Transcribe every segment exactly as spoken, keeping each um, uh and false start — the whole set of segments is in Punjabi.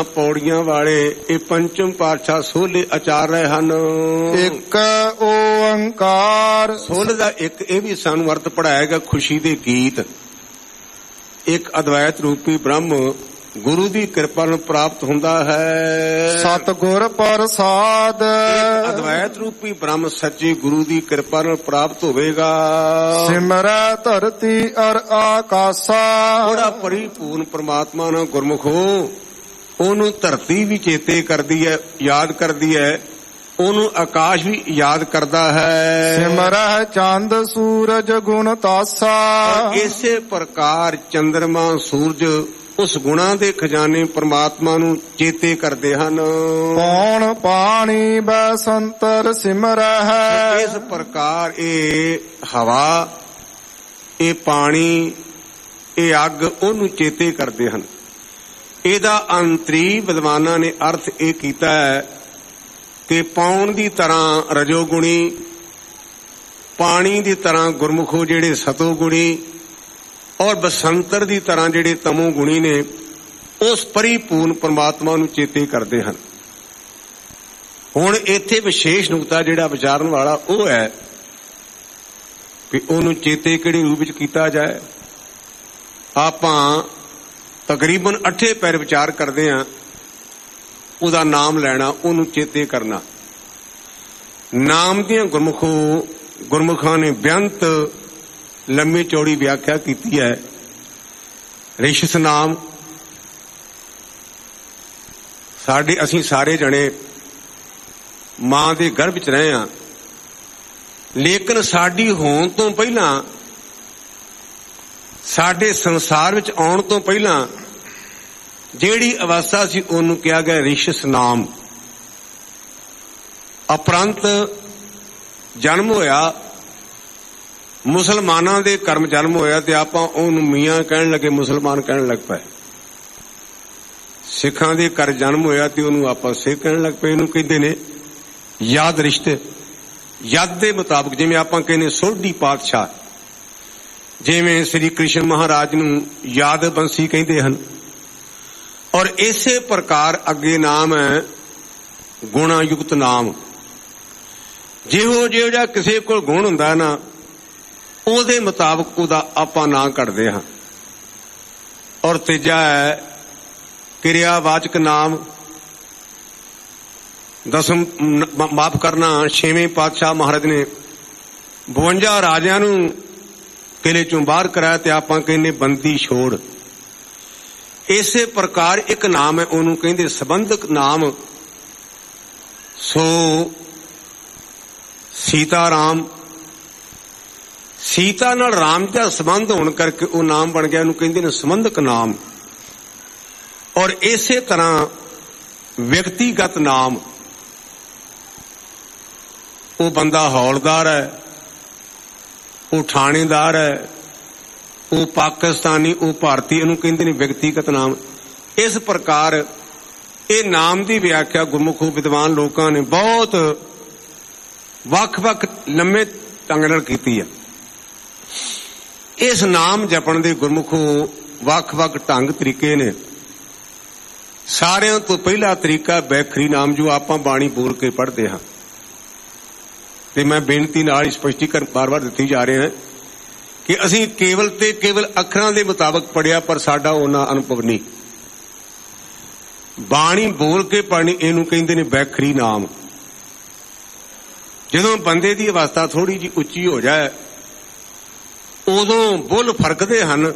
ਬਾਰਾਂ ਪੌੜੀਆਂ ਵਾਲੇ ਇਹ ਪੰਚਮ ਪਾਤਸ਼ਾਹ ਸੋਲੇ ਆਚਾਰ ਰਹੇ ਹਨ। ਇੱਕ ਓੰਕਾਰ। ਸੋਲੇ ਦਾ ਇੱਕ ਇਹ ਵੀ ਸਾਨੂੰ ਅਰਥ ਪੜਾਏਗਾ ਖੁਸ਼ੀ ਦੇ ਗੀਤ। ਇੱਕ ਅਦਵੈਤ ਰੂਪੀ ਬ੍ਰਹਮ ਗੁਰੂ ਦੀ ਕਿਰਪਾ ਨਾਲ ਪ੍ਰਾਪਤ ਹੁੰਦਾ ਹੈ। ਸਤਿਗੁਰ ਪ੍ਰਸਾਦ। ਇੱਕ ਅਦਵੈਤ ਰੂਪੀ ਬ੍ਰਹਮ ਸੱਚੇ ਗੁਰੂ ਦੀ ਕਿਰਪਾ ਨਾਲ ਪ੍ਰਾਪਤ ਹੋਵੇਗਾ। ਸਿਮਰੈ ਧਰਤੀ ਅਰ ਆਕਾਸ਼ਾ। ਬੜਾ ਪਰਿਪੂਰਨ ਪ੍ਰਮਾਤਮਾ ਨਾਲ ਗੁਰਮੁਖ ਹੋ, ਉਹਨੂੰ ਧਰਤੀ ਵੀ ਚੇਤੇ ਕਰਦੀ ਹੈ, ਯਾਦ ਕਰਦੀ ਹੈ, ਉਹਨੂੰ ਆਕਾਸ਼ ਵੀ ਯਾਦ ਕਰਦਾ ਹੈ। ਸਿਮਰੈ ਚੰਦ ਸੂਰਜ ਗੁਣ ਤਾਸਾ। ਇਸੇ ਪ੍ਰਕਾਰ ਚੰਦਰਮਾ ਸੂਰਜ ਉਸ ਗੁਣਾਂ ਦੇ ਖਜ਼ਾਨੇ ਪ੍ਰਮਾਤਮਾ ਨੂੰ ਚੇਤੇ ਕਰਦੇ ਹਨ। ਪੌਣ ਪਾਣੀ ਬਸੰਤਰ ਸਿਮਰੈ ਹੈ। ਇਸ ਪ੍ਰਕਾਰ ਇਹ ਹਵਾ, ਇਹ ਪਾਣੀ, ਇਹ ਅੱਗ ਉਹਨੂੰ ਚੇਤੇ ਕਰਦੇ ਹਨ। ਇਹਦਾ ਅੰਤਰੀ ਵਿਦਵਾਨਾਂ ਨੇ ਅਰਥ ਇਹ ਕੀਤਾ ਹੈ ਕਿ ਪੌਣ ਦੀ ਤਰ੍ਹਾਂ ਰਜੋਗੁਣੀ, ਪਾਣੀ ਦੀ ਤਰ੍ਹਾਂ ਗੁਰਮੁਖੋ ਜਿਹੜੇ ਸਤੋਗੁਣੀ, ਔਰ ਬਸੰਤਰ ਦੀ ਤਰ੍ਹਾਂ ਜਿਹੜੇ ਤਮੋ ਗੁਣੀ ਨੇ ਉਸ ਪਰਿਪੂਰਨ ਪਰਮਾਤਮਾ ਨੂੰ ਚੇਤੇ ਕਰਦੇ ਹਨ। ਹੁਣ ਇੱਥੇ ਵਿਸ਼ੇਸ਼ ਨੁਕਤਾ ਜਿਹੜਾ ਵਿਚਾਰਨ ਵਾਲਾ ਉਹ ਹੈ ਕਿ ਉਹਨੂੰ ਚੇਤੇ ਕਿਹੜੇ ਰੂਪ ਵਿੱਚ ਕੀਤਾ ਜਾਏ। ਆਪਾਂ ਤਕਰੀਬਨ ਅੱਠੇ ਪੈਰ ਵਿਚਾਰ ਕਰਦੇ ਹਾਂ, ਉਹਦਾ ਨਾਮ ਲੈਣਾ, ਉਹਨੂੰ ਚੇਤੇ ਕਰਨਾ। ਨਾਮ ਦੀਆਂ ਗੁਰਮੁਖੋ ਗੁਰਮੁਖਾਂ ਨੇ ਬੇਅੰਤ ਲੰਮੀ ਚੌੜੀ ਵਿਆਖਿਆ ਕੀਤੀ ਹੈ। ਰਿਸ਼ਸ ਨਾਮ ਸਾਡੇ, ਅਸੀਂ ਸਾਰੇ ਜਣੇ ਮਾਂ ਦੇ ਗਰਭ ਵਿੱਚ ਰਹੇ ਹਾਂ, ਲੇਕਿਨ ਸਾਡੀ ਹੋਣ ਤੋਂ ਪਹਿਲਾਂ, ਸਾਡੇ ਸੰਸਾਰ ਵਿੱਚ ਆਉਣ ਤੋਂ ਪਹਿਲਾਂ ਜਿਹੜੀ ਅਵਸਥਾ ਸੀ ਉਹਨੂੰ ਕਿਹਾ ਗਿਆ ਰਿਸ਼ਸ ਨਾਮ। ਉਪਰੰਤ ਜਨਮ ਹੋਇਆ, ਮੁਸਲਮਾਨਾਂ ਦੇ ਕਰਮ ਜਨਮ ਹੋਇਆ ਤੇ ਆਪਾਂ ਉਹਨੂੰ ਮੀਆਂ ਕਹਿਣ ਲੱਗੇ, ਮੁਸਲਮਾਨ ਕਹਿਣ ਲੱਗ ਪਏ। ਸਿੱਖਾਂ ਦੇ ਘਰ ਜਨਮ ਹੋਇਆ ਤੇ ਉਹਨੂੰ ਆਪਾਂ ਸਿੱਖ ਕਹਿਣ ਲੱਗ ਪਏ। ਇਹਨੂੰ ਕਹਿੰਦੇ ਨੇ ਯਾਦ ਰਿਸ਼ਤੇ। ਯਾਦ ਦੇ ਮੁਤਾਬਕ, ਜਿਵੇਂ ਆਪਾਂ ਕਹਿੰਦੇ ਸੋਢੀ ਪਾਤਸ਼ਾਹ, ਜਿਵੇਂ ਸ੍ਰੀ ਕ੍ਰਿਸ਼ਨ ਮਹਾਰਾਜ ਨੂੰ ਯਾਦ ਬੰਸੀ ਕਹਿੰਦੇ ਹਨ। ਔਰ ਇਸੇ ਪ੍ਰਕਾਰ ਅੱਗੇ ਨਾਮ ਹੈ ਗੁਣਾ ਯੁਕਤ ਨਾਮ। ਜਿਹੋ ਜਿਹੋ ਜਿਹਾ ਕਿਸੇ ਕੋਲ ਗੁਣ ਹੁੰਦਾ ਨਾ, ਉਹਦੇ ਮੁਤਾਬਕ ਉਹਦਾ ਆਪਾਂ ਨਾਂ ਕੱਢਦੇ ਹਾਂ। ਔਰ ਤੀਜਾ ਹੈ ਕਿਰਿਆਵਾਚਕ ਨਾਮ। ਦਸਮ ਮਾਫ ਕਰਨਾ ਛੇਵੇਂ ਪਾਤਸ਼ਾਹ ਮਹਾਰਾਜ ਨੇ ਬਵੰਜਾ ਰਾਜਿਆਂ ਨੂੰ ਕਿਲੇ ਚੋਂ ਬਾਹਰ ਕਰਾਇਆ ਤੇ ਆਪਾਂ ਕਹਿੰਦੇ ਬੰਦੀ ਛੋੜ। ਇਸੇ ਪ੍ਰਕਾਰ ਇੱਕ ਨਾਮ ਹੈ, ਉਹਨੂੰ ਕਹਿੰਦੇ ਸੰਬੰਧਕ ਨਾਮ। ਸੋ ਸੀਤਾ ਰਾਮ, ਸੀਤਾ ਨਾਲ ਰਾਮ ਦਾ ਸੰਬੰਧ ਹੋਣ ਕਰਕੇ ਉਹ ਨਾਮ ਬਣ ਗਿਆ, ਉਹਨੂੰ ਕਹਿੰਦੇ ਨੇ ਸੰਬੰਧਕ ਨਾਮ। ਔਰ ਇਸੇ ਤਰ੍ਹਾਂ ਵਿਅਕਤੀਗਤ ਨਾਮ, ਉਹ ਬੰਦਾ ਹੌਲਦਾਰ ਹੈ, ਉਹ ਥਾਣੇਦਾਰ ਹੈ, ਉਹ ਪਾਕਿਸਤਾਨੀ, ਉਹ ਭਾਰਤੀ, ਇਹਨੂੰ ਕਹਿੰਦੇ ਨੇ ਵਿਅਕਤੀਗਤ ਨਾਮ। ਇਸ ਪ੍ਰਕਾਰ ਇਹ ਨਾਮ ਦੀ ਵਿਆਖਿਆ ਗੁਰਮੁਖ ਵਿਦਵਾਨ ਲੋਕਾਂ ਨੇ ਬਹੁਤ ਵੱਖ-ਵੱਖ ਲੰਮੇ ਢੰਗ ਨਾਲ ਕੀਤੀ ਹੈ। ਇਸ ਨਾਮ ਜਪਣ ਦੇ ਗੁਰਮੁਖੋ ਵੱਖ-ਵੱਖ ਢੰਗ ਤਰੀਕੇ ਨੇ। ਸਾਰਿਆਂ ਤੋਂ ਪਹਿਲਾ ਤਰੀਕਾ ਬੈਖਰੀ ਨਾਮ, ਜੋ ਆਪਾਂ ਬਾਣੀ ਬੋਲ ਕੇ ਪੜ੍ਹਦੇ ਹਾਂ। ਤੇ ਮੈਂ ਬੇਨਤੀ ਨਾਲ ਸਪਸ਼ਟੀਕਰਨ ਬਾਰ-ਬਾਰ ਦਿੱਤੀ ਜਾ ਰਹੇ ਹਾਂ ਕਿ ਅਸੀਂ ਕੇਵਲ ਤੇ ਕੇਵਲ ਅੱਖਰਾਂ ਦੇ ਮੁਤਾਬਕ ਪੜ੍ਹਿਆ, ਪਰ ਸਾਡਾ ਉਹਨਾਂ ਅਨੁਭਵ ਨਹੀਂ। ਬਾਣੀ ਬੋਲ ਕੇ ਪੜ੍ਹਨੀ, ਇਹਨੂੰ ਕਹਿੰਦੇ ਨੇ ਬੈਖਰੀ ਨਾਮ। ਜਦੋਂ ਬੰਦੇ ਦੀ ਅਵਸਥਾ ਥੋੜੀ ਜਿਹੀ ਉੱਚੀ ਹੋ ਜਾਏ, ਉਦੋਂ ਬੁੱਲ ਫਰਕਦੇ ਹਨ।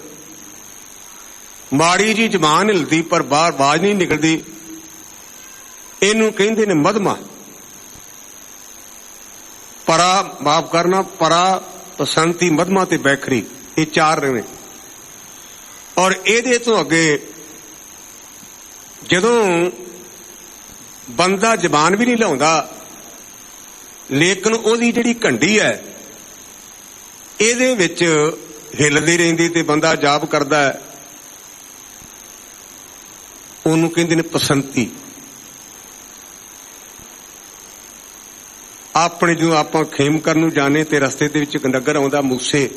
ਮਾੜੀ ਜੀ ਜ਼ਬਾਨ ਹਿਲਦੀ ਪਰ ਬਾਹਰ ਆਵਾਜ਼ ਨਹੀਂ ਨਿਕਲਦੀ, ਇਹਨੂੰ ਕਹਿੰਦੇ ਨੇ ਮਧਮਾ। ਪਰਾ ਮਾਫ ਕਰਨਾ ਪਰਾ, ਪਸੰਤੀ, ਮਧਮਾ ਤੇ ਬੈਖਰੀ, ਇਹ ਚਾਰ ਨੇ। ਔਰ ਇਹਦੇ ਤੋਂ ਅੱਗੇ ਜਦੋਂ ਬੰਦਾ ਜ਼ਬਾਨ ਵੀ ਨਹੀਂ ਲਾਉਂਦਾ, ਲੇਕਿਨ ਉਹਦੀ ਜਿਹੜੀ ਘੰਟੀ ਹੈ ਇਹਦੇ ਵਿੱਚ ਹਿੱਲਦੀ ਰਹਿੰਦੀ ਤੇ ਬੰਦਾ ਜਾਪ ਕਰਦਾ ਹੈ, ਉਹਨੂੰ ਕਹਿੰਦੇ ਨੇ ਪਸੰਤੀ। ਆਪਣੇ ਜਦੋਂ ਆਪਾਂ ਖੇਮਕਰਨ ਨੂੰ ਜਾਣੇ ਤੇ ਰਸਤੇ ਦੇ ਵਿੱਚ ਇੱਕ ਨਗਰ ਆਉਂਦਾ ਮੂਸੇ,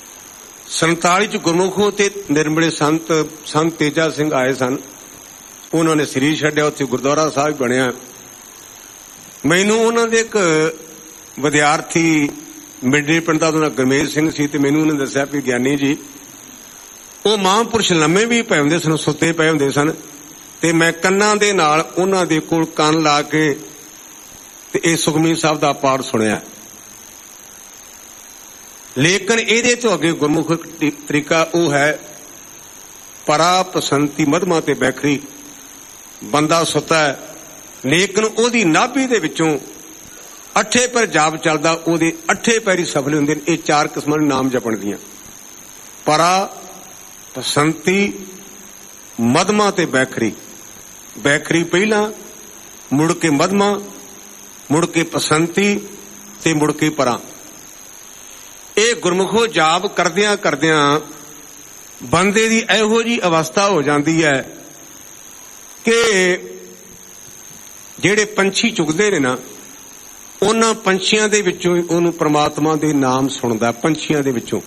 ਸੰਤਾਲੀ ਚ ਗੁਰਮੁਖੋ ਤੇ ਨਿਰਮਲੇ ਸੰਤ ਸੰਤ ਤੇਜਾ ਸਿੰਘ ਆਏ ਸਨ। ਉਹਨਾਂ ਨੇ ਸਰੀਰ ਛੱਡਿਆ, ਉੱਥੇ ਗੁਰਦੁਆਰਾ ਸਾਹਿਬ ਬਣਿਆ। ਮੈਨੂੰ ਉਹਨਾਂ ਦੇ ਇੱਕ ਵਿਦਿਆਰਥੀ ਮਿਡਰੇ ਪਿੰਡ ਦਾ ਉਹਦਾ ਗੁਰਮੇਲ ਸਿੰਘ ਸੀ, ਤੇ ਮੈਨੂੰ ਉਹਨੇ ਦੱਸਿਆ ਵੀ ਗਿਆਨੀ ਜੀ ਉਹ ਮਹਾਂਪੁਰਸ਼ ਲੰਮੇ ਵੀ ਪਏ ਹੁੰਦੇ ਸਨ, ਸੁੱਤੇ ਪਏ ਹੁੰਦੇ ਸਨ, ਤੇ ਮੈਂ ਕੰਨਾਂ ਦੇ ਨਾਲ ਉਹਨਾਂ ਦੇ ਕੋਲ ਕੰਨ ਲਾ ਕੇ ਤੇ ਇਹ ਸੁਖਮਨੀ ਸਾਹਿਬ ਦਾ ਪਾਠ ਸੁਣਿਆ। ਲੇਕਿਨ ਇਹਦੇ ਤੋਂ ਅੱਗੇ ਗੁਰਮੁਖ ਤਰੀਕਾ ਉਹ ਹੈ ਪਰਾ ਪਸੰਤੀ ਮਧਮਾ ਤੇ ਬੈਖਰੀ। ਬੰਦਾ ਸੁੱਤਾ ਹੈ ਲੇਕਿਨ ਉਹਦੀ ਨਾਭੀ ਦੇ ਵਿੱਚੋਂ ਅੱਠੇ ਪੈਰ ਜਾਪ ਚੱਲਦਾ, ਉਹਦੇ ਅੱਠੇ ਪੈਰੀ ਸਫਲ ਹੁੰਦੇ ਨੇ। ਇਹ ਚਾਰ ਕਿਸਮਾਂ ਦੇ ਨਾਮ ਜਪਣ ਦੀਆਂ, ਪਰਾ ਪਸੰਤੀ ਮਧਮਾ ਤੇ ਬੈਖਰੀ। ਬੈਖਰੀ ਪਹਿਲਾਂ, ਮੁੜ ਕੇ ਮਧਮਾ, ਮੁੜ ਕੇ ਪਸੰਤੀ ਤੇ ਮੁੜ ਕੇ ਪਰਾਂ। ਇਹ ਗੁਰਮੁਖੋ ਜਾਪ ਕਰਦਿਆਂ ਕਰਦਿਆਂ ਬੰਦੇ ਦੀ ਇਹੋ ਜਿਹੀ ਅਵਸਥਾ ਹੋ ਜਾਂਦੀ ਹੈ ਕਿ ਜਿਹੜੇ ਪੰਛੀ ਚੁਗਦੇ ਨੇ ਨਾ, ਉਹਨਾਂ ਪੰਛੀਆਂ ਦੇ ਵਿੱਚੋਂ ਉਹਨੂੰ ਪ੍ਰਮਾਤਮਾ ਦੇ ਨਾਮ ਸੁਣਦਾ। ਪੰਛੀਆਂ ਦੇ ਵਿੱਚੋਂ,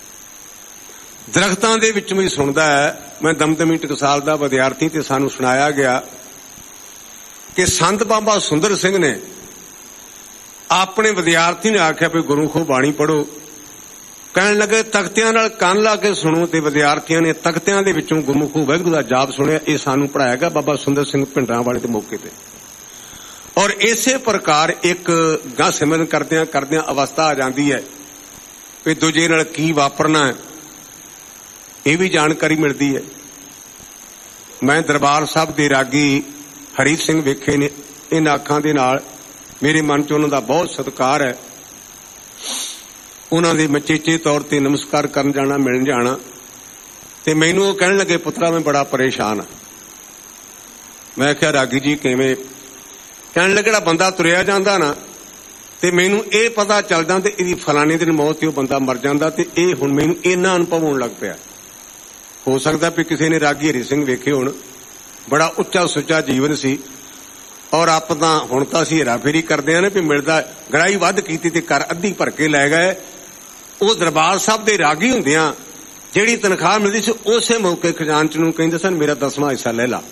ਦਰਖਤਾਂ ਦੇ ਵਿੱਚੋਂ ਵੀ ਸੁਣਦਾ ਹੈ। ਮੈਂ ਦਮਦਮੀ ਟਕਸਾਲ ਦਾ ਵਿਦਿਆਰਥੀ, ਤੇ ਸਾਨੂੰ ਸੁਣਾਇਆ ਗਿਆ ਕਿ ਸੰਤ ਬਾਬਾ ਸੁੰਦਰ ਸਿੰਘ ਨੇ ਆਪਣੇ ਵਿਦਿਆਰਥੀ ਨੇ ਆਖਿਆ ਵੀ ਗੁਰਮੁਖੋ ਬਾਣੀ ਪੜ੍ਹੋ। ਕਹਿਣ ਲੱਗੇ ਤਖਤਿਆਂ ਨਾਲ ਕੰਨ ਲਾ ਕੇ ਸੁਣੋ, ਤੇ ਵਿਦਿਆਰਥੀਆਂ ਨੇ ਤਖਤਿਆਂ ਦੇ ਵਿੱਚੋਂ ਗੁਰਮੁਖੋ ਵਾਹਿਗੁਰੂ ਦਾ ਜਾਪ ਸੁਣਿਆ। ਇਹ ਸਾਨੂੰ ਪੜ੍ਹਾਇਆ ਗਿਆ ਬਾਬਾ ਸੁੰਦਰ ਸਿੰਘ ਭਿੰਡਰਾਂ ਵਾਲੇ ਦੇ ਮੌਕੇ ਤੇ। ਔਰ ਇਸੇ ਪ੍ਰਕਾਰ ਇੱਕ ਗਾਂ ਸਿਮਰਨ ਕਰਦਿਆਂ ਕਰਦਿਆਂ ਅਵਸਥਾ ਆ ਜਾਂਦੀ ਹੈ ਵੀ ਦੂਜੇ ਨਾਲ ਕੀ ਵਾਪਰਨਾ ਹੈ, ਇਹ ਵੀ ਜਾਣਕਾਰੀ ਮਿਲਦੀ ਹੈ। ਮੈਂ ਦਰਬਾਰ ਸਾਹਿਬ ਦੇ ਰਾਗੀ ਹਰੀ ਸਿੰਘ ਵੇਖੇ ਨੇ, ਇਹਨਾਂ ਅੱਖਾਂ ਦੇ ਨਾਲ ਮੇਰੇ ਮਨ 'ਚ ਉਹਨਾਂ ਦਾ ਬਹੁਤ ਸਤਿਕਾਰ ਹੈ। ਉਹਨਾਂ ਦੇ ਮਚੇਚੇ ਤੌਰ ਤੇ ਨਮਸਕਾਰ ਕਰਨ ਜਾਣਾ, ਮਿਲਣ ਜਾਣਾ, ਤੇ ਮੈਨੂੰ ਉਹ ਕਹਿਣ ਲੱਗੇ ਪੁੱਤਰਾ ਮੈਂ ਬੜਾ ਪਰੇਸ਼ਾਨ ਹਾਂ। ਮੈਂ ਕਿਹਾ ਰਾਗੀ ਜੀ ਕਿਵੇਂ? ਕਹਿਣ ਲੱਗੇ ਜਿਹੜਾ ਬੰਦਾ ਤੁਰਿਆ ਜਾਂਦਾ ਨਾ, ਤੇ ਮੈਨੂੰ ਇਹ ਪਤਾ ਚੱਲ ਜਾਂਦਾ ਇਹਦੀ ਫਲਾਣੇ ਦਿਨ ਮੌਤ ਤੇ ਉਹ ਬੰਦਾ ਮਰ ਜਾਂਦਾ, ਤੇ ਇਹ ਹੁਣ ਮੈਨੂੰ ਇੰਨਾ ਅਨੁਭਵ ਹੋਣ ਲੱਗ ਪਿਆ। ਹੋ ਸਕਦਾ ਵੀ ਕਿਸੇ ਨੇ ਰਾਗੀ ਹਰੀ ਸਿੰਘ ਵੇਖੇ ਹੋਣ, ਬੜਾ ਉੱਚਾ ਸੁੱਚਾ ਜੀਵਨ ਸੀ। ਔਰ ਆਪ ਤਾਂ ਹੁਣ ਤਾਂ ਅਸੀਂ ਹੇਰਾਫੇਰੀ ਕਰਦੇ ਆ ਨਾ ਵੀ ਮਿਲਦਾ, ਗਰਾਈ ਵੱਧ ਕੀਤੀ ਤੇ ਘਰ ਅੱਧੀ ਭਰ ਕੇ ਲੈ ਗਏ। ਉਹ ਦਰਬਾਰ ਸਾਹਿਬ ਦੇ ਰਾਗੀ ਹੁੰਦਿਆਂ ਜਿਹੜੀ ਤਨਖਾਹ ਮਿਲਦੀ ਸੀ, ਉਸੇ ਮੌਕੇ ਖਜ਼ਾਨਚ ਨੂੰ ਕਹਿੰਦੇ ਸਨ ਮੇਰਾ ਦਸਵਾਂ ਹਿੱਸਾ ਲੈ ਲਾ।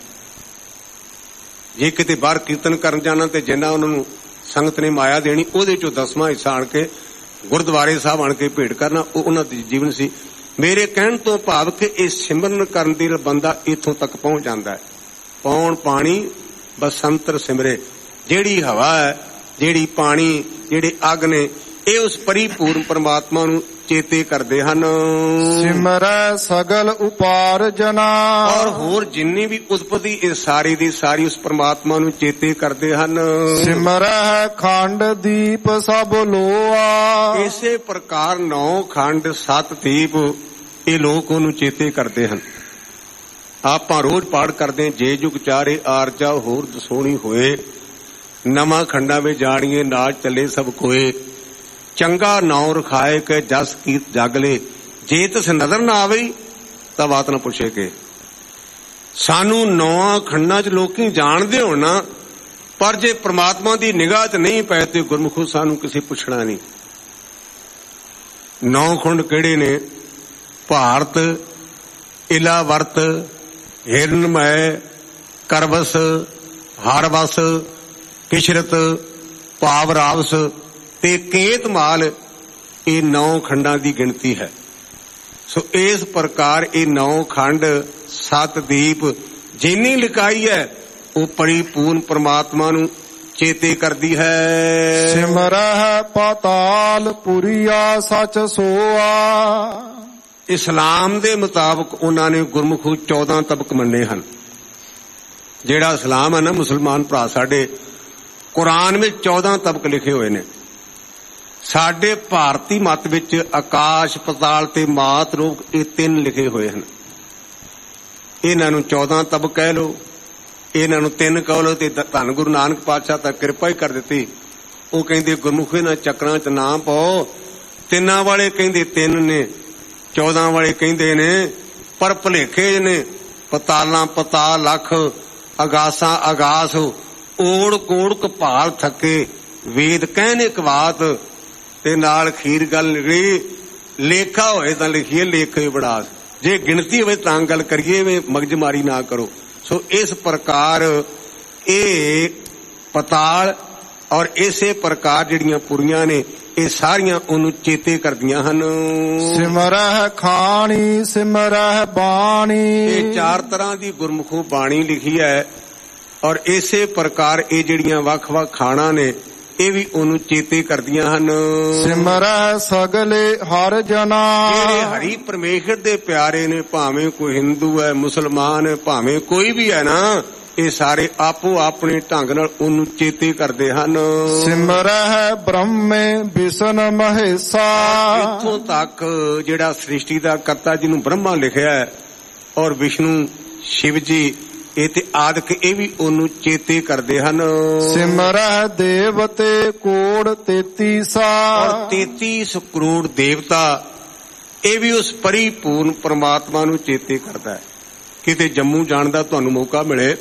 ਜੇ ਕਿਤੇ ਬਾਹਰ ਕੀਰਤਨ ਕਰਨ ਜਾਣਾ ਤੇ ਜਿੰਨਾ ਉਹਨਾਂ ਨੂੰ ਸੰਗਤ ਨੇ ਮਾਇਆ ਦੇਣੀ, ਉਹਦੇ ਚੋਂ ਦਸਵਾਂ ਹਿੱਸਾ ਆਣ ਕੇ ਗੁਰਦੁਆਰੇ ਸਾਹਿਬ ਆਣ ਕੇ ਭੇਟ ਕਰਨਾ, ਉਹ ਉਹਨਾਂ ਦੀ ਜੀਵਨ ਸੀ। ਮੇਰੇ ਕਹਿਣ ਤੋਂ ਭਾਵ ਕਿ ਇਹ ਸਿਮਰਨ ਕਰਨ ਦੇ ਬੰਦਾ ਇੱਥੋਂ ਤੱਕ ਪਹੁੰਚ ਜਾਂਦਾ ਹੈ। ਪੌਣ ਪਾਣੀ ਬਸੰਤਰ ਸਿਮਰੇ। ਜਿਹੜੀ ਹਵਾ ਹੈ, ਜਿਹੜੀ ਪਾਣੀ, ਜਿਹੜੇ ਅੱਗ ਨੇ, ਇਹ ਉਸ ਪਰਿਪੂਰਨ ਪਰਮਾਤਮਾ ਨੂੰ ਚੇਤੇ ਕਰਦੇ ਹਨ। ਸਿਮਰੈ ਸਗਲ ਉਪਾਰਜਨਾ। ਔਰ ਹੋਰ ਜਿੰਨੀ ਵੀ ਉਤਪਤੀ ਇਹ ਸਾਰੀ ਦੀ ਸਾਰੀ ਉਸ ਪਰਮਾਤਮਾ ਨੂੰ ਚੇਤੇ ਕਰਦੇ ਹਨ। ਸਿਮਰੈ ਖੰਡ ਦੀਪ ਸਭ ਲੋਆ। ਇਸੇ ਪ੍ਰਕਾਰ ਨੌ ਖੰਡ ਸੱਤ ਦੀਪ ਇਹ ਲੋਕ ਉਹਨੂੰ ਚੇਤੇ ਕਰਦੇ ਹਨ। ਆਪਾਂ ਰੋਜ਼ ਪਾਠ ਕਰਦੇ, ਜੇ ਜੁਗ ਚਾਰੇ ਆਰਜਾ ਹੋਰ ਦਸੋਣੀ ਹੋਏ, ਨਵਾਂ ਖੰਡਾ ਵਿੱਚ ਜਾਣੀਏ ਨਾਲ ਚੱਲੇ ਸਭ ਕੋਏ, ਚੰਗਾ ਨਾਉ ਰਖਾਏ ਕੇ ਜਸ ਕੀਤ ਜਾਗਲੇ, ਜੇ ਤਿਸ ਨਜ਼ਰ ਨਾ ਆਵੇ ਤਾਂ ਬਾਤ ਨਾ ਪੁੱਛੇ ਕੇ। ਸਾਨੂੰ ਨੌਆਂ ਖੰਡਾਂ 'ਚ ਲੋਕੀ ਜਾਣਦੇ ਹੋਣ ਨਾ, ਪਰ ਜੇ ਪ੍ਰਮਾਤਮਾ ਦੀ ਨਿਗਾਹ 'ਚ ਨਹੀਂ ਪਏ ਤੇ ਗੁਰਮੁਖੋ ਸਾਨੂੰ ਕਿਸੇ ਪੁੱਛਣਾ ਨਹੀਂ। ਨੌ ਖੰਡ ਕਿਹੜੇ ਨੇ? ਭਾਰਤ, ਇਲਾਵਰਤ, ਹਿਰਨਮੈ, ਕਰਵਸ, ਹਰਵਸ, ਕਿਸ਼ਰਤ, ਪਾਵਰਾਵਸ ਤੇ ਕੇਤਮਾਲ। ਇਹ ਨੌ ਖੰਡਾਂ ਦੀ ਗਿਣਤੀ ਹੈ। ਸੋ ਇਸ ਪ੍ਰਕਾਰ ਇਹ ਨੌ ਖੰਡ ਸੱਤ ਦੀਪ ਜਿੰਨੀ ਲਿਖਾਈ ਹੈ ਉਹ ਪਰਿਪੂਰਨ ਪਰਮਾਤਮਾ ਨੂੰ ਚੇਤੇ ਕਰਦੀ ਹੈ। ਸਿਮਰਹਿ ਪਾਤਾਲ ਪੁਰੀਆ ਸੱਚ ਸੋਆ। ਇਸਲਾਮ ਦੇ ਮੁਤਾਬਕ ਉਹਨਾਂ ਨੇ ਗੁਰਮੁਖੋ ਚੌਦਾਂ ਤਬਕ ਮੰਨੇ ਹਨ। ਜਿਹੜਾ ਇਸਲਾਮ ਹੈ ਨਾ, ਮੁਸਲਮਾਨ ਭਰਾ ਸਾਡੇ, ਕੁਰਾਨ ਵਿੱਚ ਚੌਦਾਂ ਤਬਕ ਲਿਖੇ ਹੋਏ ਨੇ। ਸਾਡੇ ਭਾਰਤੀ ਮਤ ਵਿੱਚ ਆਕਾਸ਼, ਪਤਾਲ ਤੇ ਮਾਤ ਰੋਗ ਇਹ ਤਿੰਨ ਲਿਖੇ ਹੋਏ ਹਨ। ਇਹਨਾਂ ਨੂੰ ਚੌਦਾਂ ਤਬਕ ਕਹਿ ਲੋ, ਇਹਨਾਂ ਨੂੰ ਤਿੰਨ ਕਹਿ ਲੋ, ਤੇ ਧੰਨ ਗੁਰੂ ਨਾਨਕ ਪਾਤਸ਼ਾਹ ਤਾਂ ਕਿਰਪਾ ਹੀ ਕਰ ਦਿੱਤੀ। ਉਹ ਕਹਿੰਦੇ ਗੁਰਮੁਖੇ ਨਾਲ ਚੱਕਰਾਂ 'ਚ ਨਾ ਪਾਓ। ਤਿੰਨਾਂ ਵਾਲੇ ਕਹਿੰਦੇ ਤਿੰਨ ਨੇ, ਚੌਦਾਂ ਵਾਲੇ ਕਹਿੰਦੇ ਨੇ, ਪਰ ਭੁਲੇਖੇ ਨੇ। ਪਤਾਲਾਂ ਪਤਾਲ ਲੱਖ, ਅਗਾਸਾਂ ਅਗਾਸ, ਓੜ ਕੋੜ ਕਪਾਲ ਥੱਕੇ, ਵੇਦ ਕਹਿਨੇ ਕਵਾਤ, ਤੇ ਨਾਲ ਖੀਰ ਗੱਲ ਨਿਕਲੀ। ਲੇਖਾ ਹੋਏ ਤਾਂ ਲਿਖੀਏ ਲੇਖੇ ਬੜਾਸ। ਜੇ ਗਿਣਤੀ ਹੋਵੇ ਤਾਂ ਗੱਲ ਕਰੀਏ, ਵੇ ਮਗਜਮਾਰੀ ਨਾ ਕਰੋ। ਸੋ ਇਸ ਪ੍ਰਕਾਰ ਇਹ ਪਤਾਲ ਔਰ ਇਸੇ ਪ੍ਰਕਾਰ ਜਿਹੜੀਆਂ ਪੁਰੀਆਂ ਨੇ ਇਹ ਸਾਰੀਆਂ ਉਹਨੂੰ ਚੇਤੇ ਕਰਦੀਆਂ ਹਨ। ਸਿਮਰਹਿ ਖਾਣੀ ਸਿਮਰਹਿ ਬਾਣੀ, ਇਹ ਚਾਰ ਤਰ੍ਹਾਂ ਦੀ ਗੁਰਮੁਖੋਂ ਬਾਣੀ ਲਿਖੀ ਹੈ ਔਰ ਇਸੇ ਪ੍ਰਕਾਰ ਇਹ ਜਿਹੜੀਆਂ ਵੱਖ-ਵੱਖ ਖਾਣਾ ਨੇ ਇਹ ਵੀ ਉਹਨੂੰ ਚੇਤੇ ਕਰਦੀਆਂ ਹਨ। ਸਿਮਰਹਿ ਸਗਲੇ ਹਰ ਜਨਾ, ਜਿਹੜੇ ਹਰੀ ਪਰਮੇਸ਼ਰ ਦੇ ਪਿਆਰੇ ਨੇ, ਭਾਵੇਂ ਕੋਈ ਹਿੰਦੂ ਹੈ, ਮੁਸਲਮਾਨ ਹੈ, ਭਾਵੇਂ ਕੋਈ ਵੀ ਹੈ ਨਾ, ਇਹ ਸਾਰੇ ਆਪੋ ਆਪਣੇ ਢੰਗ ਨਾਲ ਉਹਨੂੰ ਚੇਤੇ ਕਰਦੇ ਹਨ। ਸਿਮਰਹਿ ਬ੍ਰਹਮੇ ਵਿਸ਼ਨ ਮਹੇਸ਼ਾ, ਇੱਥੋਂ ਤੱਕ ਜਿਹੜਾ ਸ੍ਰਿਸ਼ਟੀ ਦਾ ਕਰਤਾ ਜਿਹਨੂੰ ਬ੍ਰਹਮਾ ਲਿਖਿਆ ਹੈ ਔਰ ਵਿਸ਼ਨੂੰ ਸ਼ਿਵ ਜੀ ਇਹ ਤੇ ਆਦਿਕ ਇਹ ਵੀ ਉਹਨੂੰ ਚੇਤੇ ਕਰਦੇ ਹਨ। ਸਿਮਰਹਿ ਦੇਵਤੇ ਕੋੜ ਤੇਤੀ ਸਾ, ਔਰ ਤੇਤੀ ਕਰੋੜ ਦੇਵਤਾ ਇਹ ਵੀ ਉਸ ਪਰਿਪੂਰਨ ਪ੍ਰਮਾਤਮਾ ਨੂੰ ਚੇਤੇ ਕਰਦਾ ਹੈ। ਕਿਤੇ ਜੰਮੂ ਜਾਣ ਦਾ ਤੁਹਾਨੂੰ ਮੌਕਾ ਮਿਲੇ,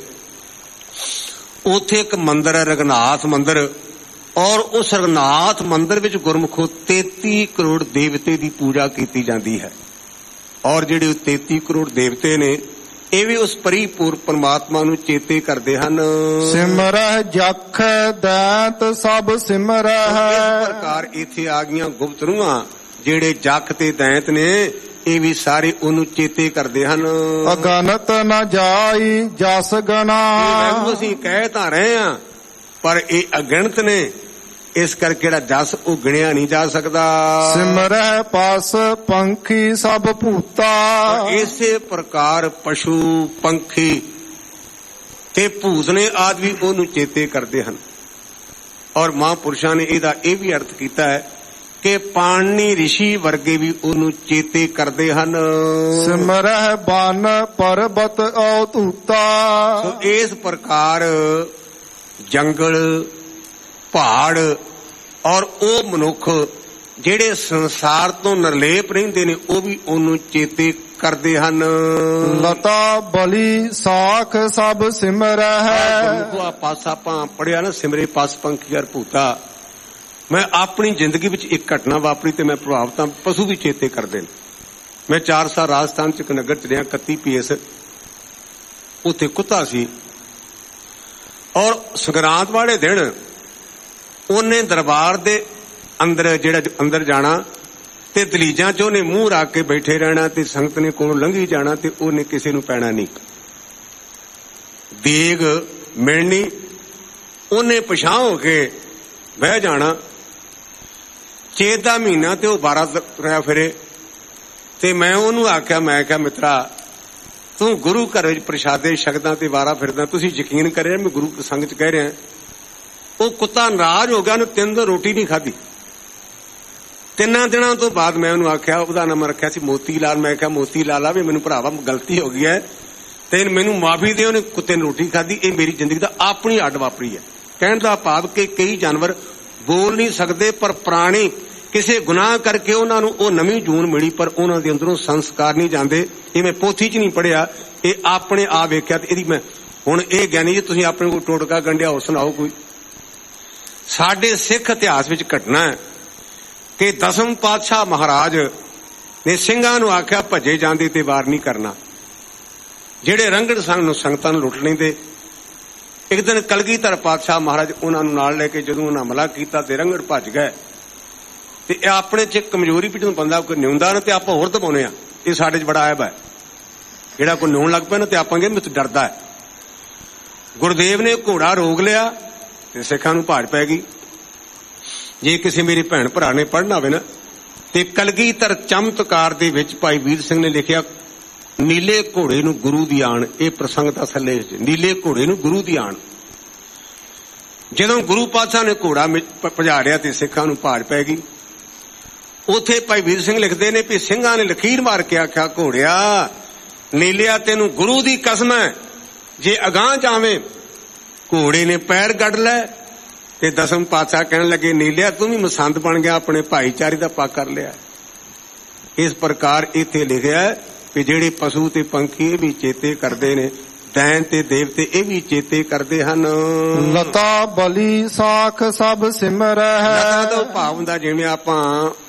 ਉੱਥੇ ਇੱਕ ਮੰਦਿਰ ਹੈ ਰਘਨਾਥ ਮੰਦਿਰ, ਔਰ ਉਸ ਰਘਨਾਥ ਮੰਦਿਰ ਵਿੱਚ ਗੁਰਮੁਖੋ ਤੇਤੀ ਕਰੋੜ ਦੇਵਤੇ ਦੀ ਪੂਜਾ ਕੀਤੀ ਜਾਂਦੀ ਹੈ। ਔਰ ਜਿਹੜੇ ਉਹ ਤੇਤੀ ਕਰੋੜ ਦੇਵਤੇ ਨੇ ਇਹ ਵੀ ਉਸ ਪਰਿਪੂਰਨ ਪਰਮਾਤਮਾ ਨੂੰ ਚੇਤੇ ਕਰਦੇ ਹਨ। ਸਿਮਰਹਿ ਜਖ ਦੈਂਤ ਸਭ ਸਿਮਰਹਿ, ਇਸ ਪ੍ਰਕਾਰ ਇੱਥੇ ਆ ਗਈਆਂ ਗੁਪਤ ਰੂਹਾਂ, ਜਿਹੜੇ ਜਖ ਤੇ ਦੈਂਤ ਨੇ ਇਹ ਵੀ ਸਾਰੇ ਉਹਨੂੰ ਚੇਤੇ ਕਰਦੇ ਹਨ। ਅਗਨਤ ਨ ਜਾਈ ਜਸ ਗਣਾ, ਅਸੀਂ ਕਹਿ ਤਾਂ ਰਹੇ ਹਾਂ ਪਰ ਇਹ ਅਗਣਤ ਨੇ, ਇਸ ਕਰਕੇ ਜਿਹੜਾ ਜਸ ਉਹ ਗਿਣਿਆ ਨਹੀਂ ਜਾ ਸਕਦਾ। ਸਿਮਰਹਿ ਪਸ ਪੰਖੀ ਸਭ ਭੂਤਾ, ਇਸੇ ਪ੍ਰਕਾਰ ਪਸ਼ੂ ਪੰਖੀ ਤੇ ਭੂਤ ਨੇ ਆਦਿ ਵੀ ਉਹਨੂੰ ਚੇਤੇ ਕਰਦੇ ਹਨ। ਔਰ ਮਹਾਂਪੁਰਸ਼ਾਂ ਨੇ ਇਹਦਾ ਇਹ ਵੀ ਅਰਥ ਕੀਤਾ ਹੈ ਕਿ ਪਾਣਨੀ ਰਿਸ਼ੀ ਵਰਗੇ ਵੀ ਉਹਨੂੰ ਚੇਤੇ ਕਰਦੇ ਹਨ। ਸਿਮਰਹਿ ਬਨ ਪਰਬਤ ਔਤੂਤਾ, ਸੋ ਇਸ ਪ੍ਰਕਾਰ ਜੰਗਲ ਪਹਾੜ ਔਰ ਉਹ ਮਨੁੱਖ ਜਿਹੜੇ ਸੰਸਾਰ ਤੋਂ ਨਿਰਲੇਪ ਰਹਿੰਦੇ ਨੇ ਉਹ ਵੀ ਉਹਨੂੰ ਚੇਤੇ ਕਰਦੇ ਹਨ। ਲਤਾ ਬਲੀ ਸਾਖ ਸਭ ਸਿਮਰਹਿ, ਆ ਪਾਸ ਆਪਾਂ ਪੜਿਆ ਨਾ ਸਿਮਰੇ ਪਸ ਪੰਖੀ ਅਰ ਭੂਤਾ। ਮੈਂ ਆਪਣੀ ਜ਼ਿੰਦਗੀ ਵਿੱਚ ਇੱਕ ਘਟਨਾ ਵਾਪਰੀ ਤੇ ਮੈਂ ਪ੍ਰਭਾਵਿਤ ਹਾਂ, ਪਸ਼ੂ ਵੀ ਚੇਤੇ ਕਰਦੇ ਨੇ। ਮੈਂ ਚਾਰ ਸਾਲ ਰਾਜਸਥਾਨ ਚ ਇੱਕ ਨਗਰ ਚ ਰਿਹਾ, ਇਕੱਤੀ ਪੀ ਐਸ, ਉੱਥੇ ਕੁੱਤਾ ਸੀ ਔਰ ਸੰਗਰਾਂਦ ਵਾਲੇ ਦਿਨ ਉਹਨੇ ਦਰਬਾਰ ਦੇ ਅੰਦਰ ਜਿਹੜਾ ਅੰਦਰ ਜਾਣਾ ਤੇ ਦਲੀਜਾਂ ਚ ਉਹਨੇ ਮੂੰਹ ਰੱਖ ਕੇ ਬੈਠੇ ਰਹਿਣਾ ਤੇ ਸੰਗਤ ਨੇ ਕੋਲੋਂ ਲੰਘੀ ਜਾਣਾ ਤੇ ਉਹਨੇ ਕਿਸੇ ਨੂੰ ਪੈਣਾ ਨਹੀਂ। ਦੇਗ ਮਿਲਣੀ, ਉਹਨੇ ਪਛਾਂ ਹੋ ਕੇ ਬਹਿ ਜਾਣਾ। ਚੇਤ ਦਾ ਮਹੀਨਾ ਤੇ ਉਹ ਬਾਰਾਂ ਤੁਰਿਆ ਫਿਰੇ ਤੇ ਮੈਂ ਉਹਨੂੰ ਆਖਿਆ, ਮੈਂ ਕਿਹਾ ਮਿੱਤਰਾ ਤੂੰ ਗੁਰੂ ਘਰ ਵਿੱਚ ਪ੍ਰਸ਼ਾਦੇ ਛਕਦਾ ਤੇ ਵਾਰਾ ਫਿਰਦਾ, ਤੁਸੀਂ ਯਕੀਨ ਕਰਿਆ ਮੈਂ ਗੁਰੂ ਸੰਗ ਚ ਕਹਿ ਰਿਹਾ। ਉਹ ਕੁੱਤਾ ਨਾਰਾਜ਼ ਹੋ ਗਿਆ, ਉਹਨੇ ਤਿੰਨ ਦਿਨ ਰੋਟੀ ਨਹੀਂ ਖਾਧੀ। ਤਿੰਨਾਂ ਦਿਨਾਂ ਤੋਂ ਬਾਅਦ ਮੈਂ ਉਹਨੂੰ ਆਖਿਆ, ਉਹਦਾ ਨਾਮ ਰੱਖਿਆ ਸੀ ਮੋਤੀ ਲਾਲ, ਮੈਂ ਕਿਹਾ ਮੋਤੀ ਲਾਲ ਆ ਵੀ ਮੈਨੂੰ ਭਰਾਵਾ ਗਲਤੀ ਹੋ ਗਈ ਹੈ ਤੇ ਮੈਨੂੰ ਮਾਫੀ ਦੇ। ਉਹਨੇ ਕੁੱਤੇ ਨੇ ਰੋਟੀ ਖਾਧੀ। ਇਹ ਮੇਰੀ ਜ਼ਿੰਦਗੀ ਦਾ ਆਪਣੀ ਅੱਡ ਵਾਪਰੀ ਹੈ। ਕਹਿਣ ਦਾ ਭਾਵ ਕਿ ਕਈ ਜਾਨਵਰ ਬੋਲ ਨਹੀਂ ਸਕਦੇ ਪਰ ਪ੍ਰਾਣੀ ਕਿਸੇ ਗੁਨਾਹ ਕਰਕੇ ਉਹਨਾਂ ਨੂੰ ਉਹ ਨਵੀਂ ਜੂਨ ਮਿਲੀ ਪਰ ਉਹਨਾਂ ਦੇ ਅੰਦਰੋਂ ਸੰਸਕਾਰ ਨਹੀਂ ਜਾਂਦੇ। ਇਹ ਮੈਂ ਪੋਥੀ ਚ ਨਹੀਂ ਪੜਿਆ, ਇਹ ਆਪਣੇ ਆਪ ਵੇਖਿਆ ਤੇ ਇਹਦੀ ਮੈਂ ਹੁਣ ਇਹ ਗਿਆਨੀ ਜੀ ਤੁਸੀਂ ਆਪਣੇ ਕੋਲ ਟੋਟਕਾ ਗੰਢਿਆ ਹੋਰ ਸੁਣਾਓ ਕੋਈ। ਸਾਡੇ ਸਿੱਖ ਇਤਿਹਾਸ ਵਿੱਚ ਘਟਨਾ ਹੈ ਕਿ ਦਸਮ ਪਾਤਸ਼ਾਹ ਮਹਾਰਾਜ ਨੇ ਸਿੰਘਾਂ ਨੂੰ ਆਖਿਆ ਭੱਜੇ ਜਾਂਦੇ ਤੇ ਵਾਰ ਨਹੀਂ ਕਰਨਾ, ਜਿਹੜੇ ਰੰਗੜ ਸੰਗ ਨੂੰ ਸੰਗਤਾਂ ਨੂੰ ਲੁੱਟ ਲੈਂਦੇ। ਇੱਕ ਦਿਨ ਕਲਗੀਧਰ ਪਾਤਸ਼ਾਹ ਮਹਾਰਾਜ ਉਹਨਾਂ ਨੂੰ ਨਾਲ ਲੈ ਕੇ ਜਦੋਂ ਉਹਨਾਂ ਹਮਲਾ ਕੀਤਾ ਤੇ ਰੰਗੜ ਭੱਜ ਗਏ। ਤੇ ਇਹ ਆਪਣੇ ਚ ਕਮਜ਼ੋਰੀ ਵੀ ਜਦੋਂ ਬੰਦਾ ਕੋਈ ਨਿਉਂਦਾ ਨਾ ਤੇ ਆਪਾਂ ਹੋਰ ਦਬਾਉਨੇ ਆ, ਇਹ ਸਾਡੇ ਚ ਬੜਾ ਐਬ ਹੈ। ਜਿਹੜਾ ਕੋਈ ਨਿਉਣ ਲੱਗ ਪਿਆ ਨਾ ਤੇ ਆਪਾਂ ਕਹਿੰਦੇ ਮੈਨੂੰ ਡਰਦਾ ਹੈ। ਗੁਰਦੇਵ ਨੇ ਘੋੜਾ ਰੋਕ ਲਿਆ ਤੇ ਸਿੱਖਾਂ ਨੂੰ ਭਾਜ ਪੈ ਗਈ। ਜੇ ਕਿਸੇ ਮੇਰੇ ਭੈਣ ਭਰਾ ਨੇ ਪੜ੍ਹਨਾ ਹੋਵੇ ਨਾ ਤੇ ਕਲਗੀਧਰ ਚਮਤਕਾਰ ਦੇ ਵਿੱਚ ਭਾਈ ਵੀਰ ਸਿੰਘ ਨੇ ਲਿਖਿਆ ਨੀਲੇ ਘੋੜੇ ਨੂੰ ਗੁਰੂ ਦੀ ਆਣ। ਇਹ ਪ੍ਰਸੰਗ ਦਾ ਥੱਲੇ ਨੀਲੇ ਘੋੜੇ ਨੂੰ ਗੁਰੂ ਦੀ ਆਣ। ਜਦੋਂ ਗੁਰੂ ਪਾਤਸ਼ਾਹ ਨੇ ਘੋੜਾ ਭਜਾੜਿਆ ਤੇ ਸਿੱਖਾਂ ਨੂੰ ਭਾਜ ਪੈ ਗਈ। ਉੱਥੇ ਭਾਈ ਵੀਰ ਸਿੰਘ ਲਿਖਦੇ ਨੇ ਵੀ ਸਿੰਘਾਂ ਨੇ ਲਖੀਰ ਮਾਰ ਕੇ ਆਖਿਆ, ਘੋੜਿਆ ਨੀਲਿਆ ਤੈਨੂੰ ਗੁਰੂ ਦੀ ਕਸਮ ਹੈ ਜੇ ਅਗਾਂਹ ਜਾਵੇਂ। ਘੋੜੇ ਨੇ ਪੈਰ ਗੱਡ ਲੈ ਤੇ ਦਸਮ ਪਾਤਸ਼ਾਹ ਕਹਿਣ ਲੱਗੇ, ਨੀਲਿਆ ਤੂੰ ਵੀ ਮਸੰਦ ਬਣ ਗਿਆ, ਆਪਣੇ ਭਾਈਚਾਰੇ ਦਾ ਪੱਕ ਕਰ ਲਿਆ। ਇਸ ਪ੍ਰਕਾਰ ਇੱਥੇ ਲਿਖਿਆ ਕਿ ਜਿਹੜੇ ਪਸ਼ੂ ਤੇ ਪੰਖੀ ਇਹ ਵੀ ਚੇਤੇ ਕਰਦੇ ਨੇ, ਦੈਨ ਤੇ ਦੇਵਤੇ ਇਹ ਵੀ ਚੇਤੇ ਕਰਦੇ ਹਨ। ਲਤਾ ਬਲੀ ਸਾਖ ਸਭ ਸਿਮਰਹਿ। ਲਤਾ ਦਾ ਭਾਵ ਹੁੰਦਾ ਜਿਵੇਂ ਆਪਾਂ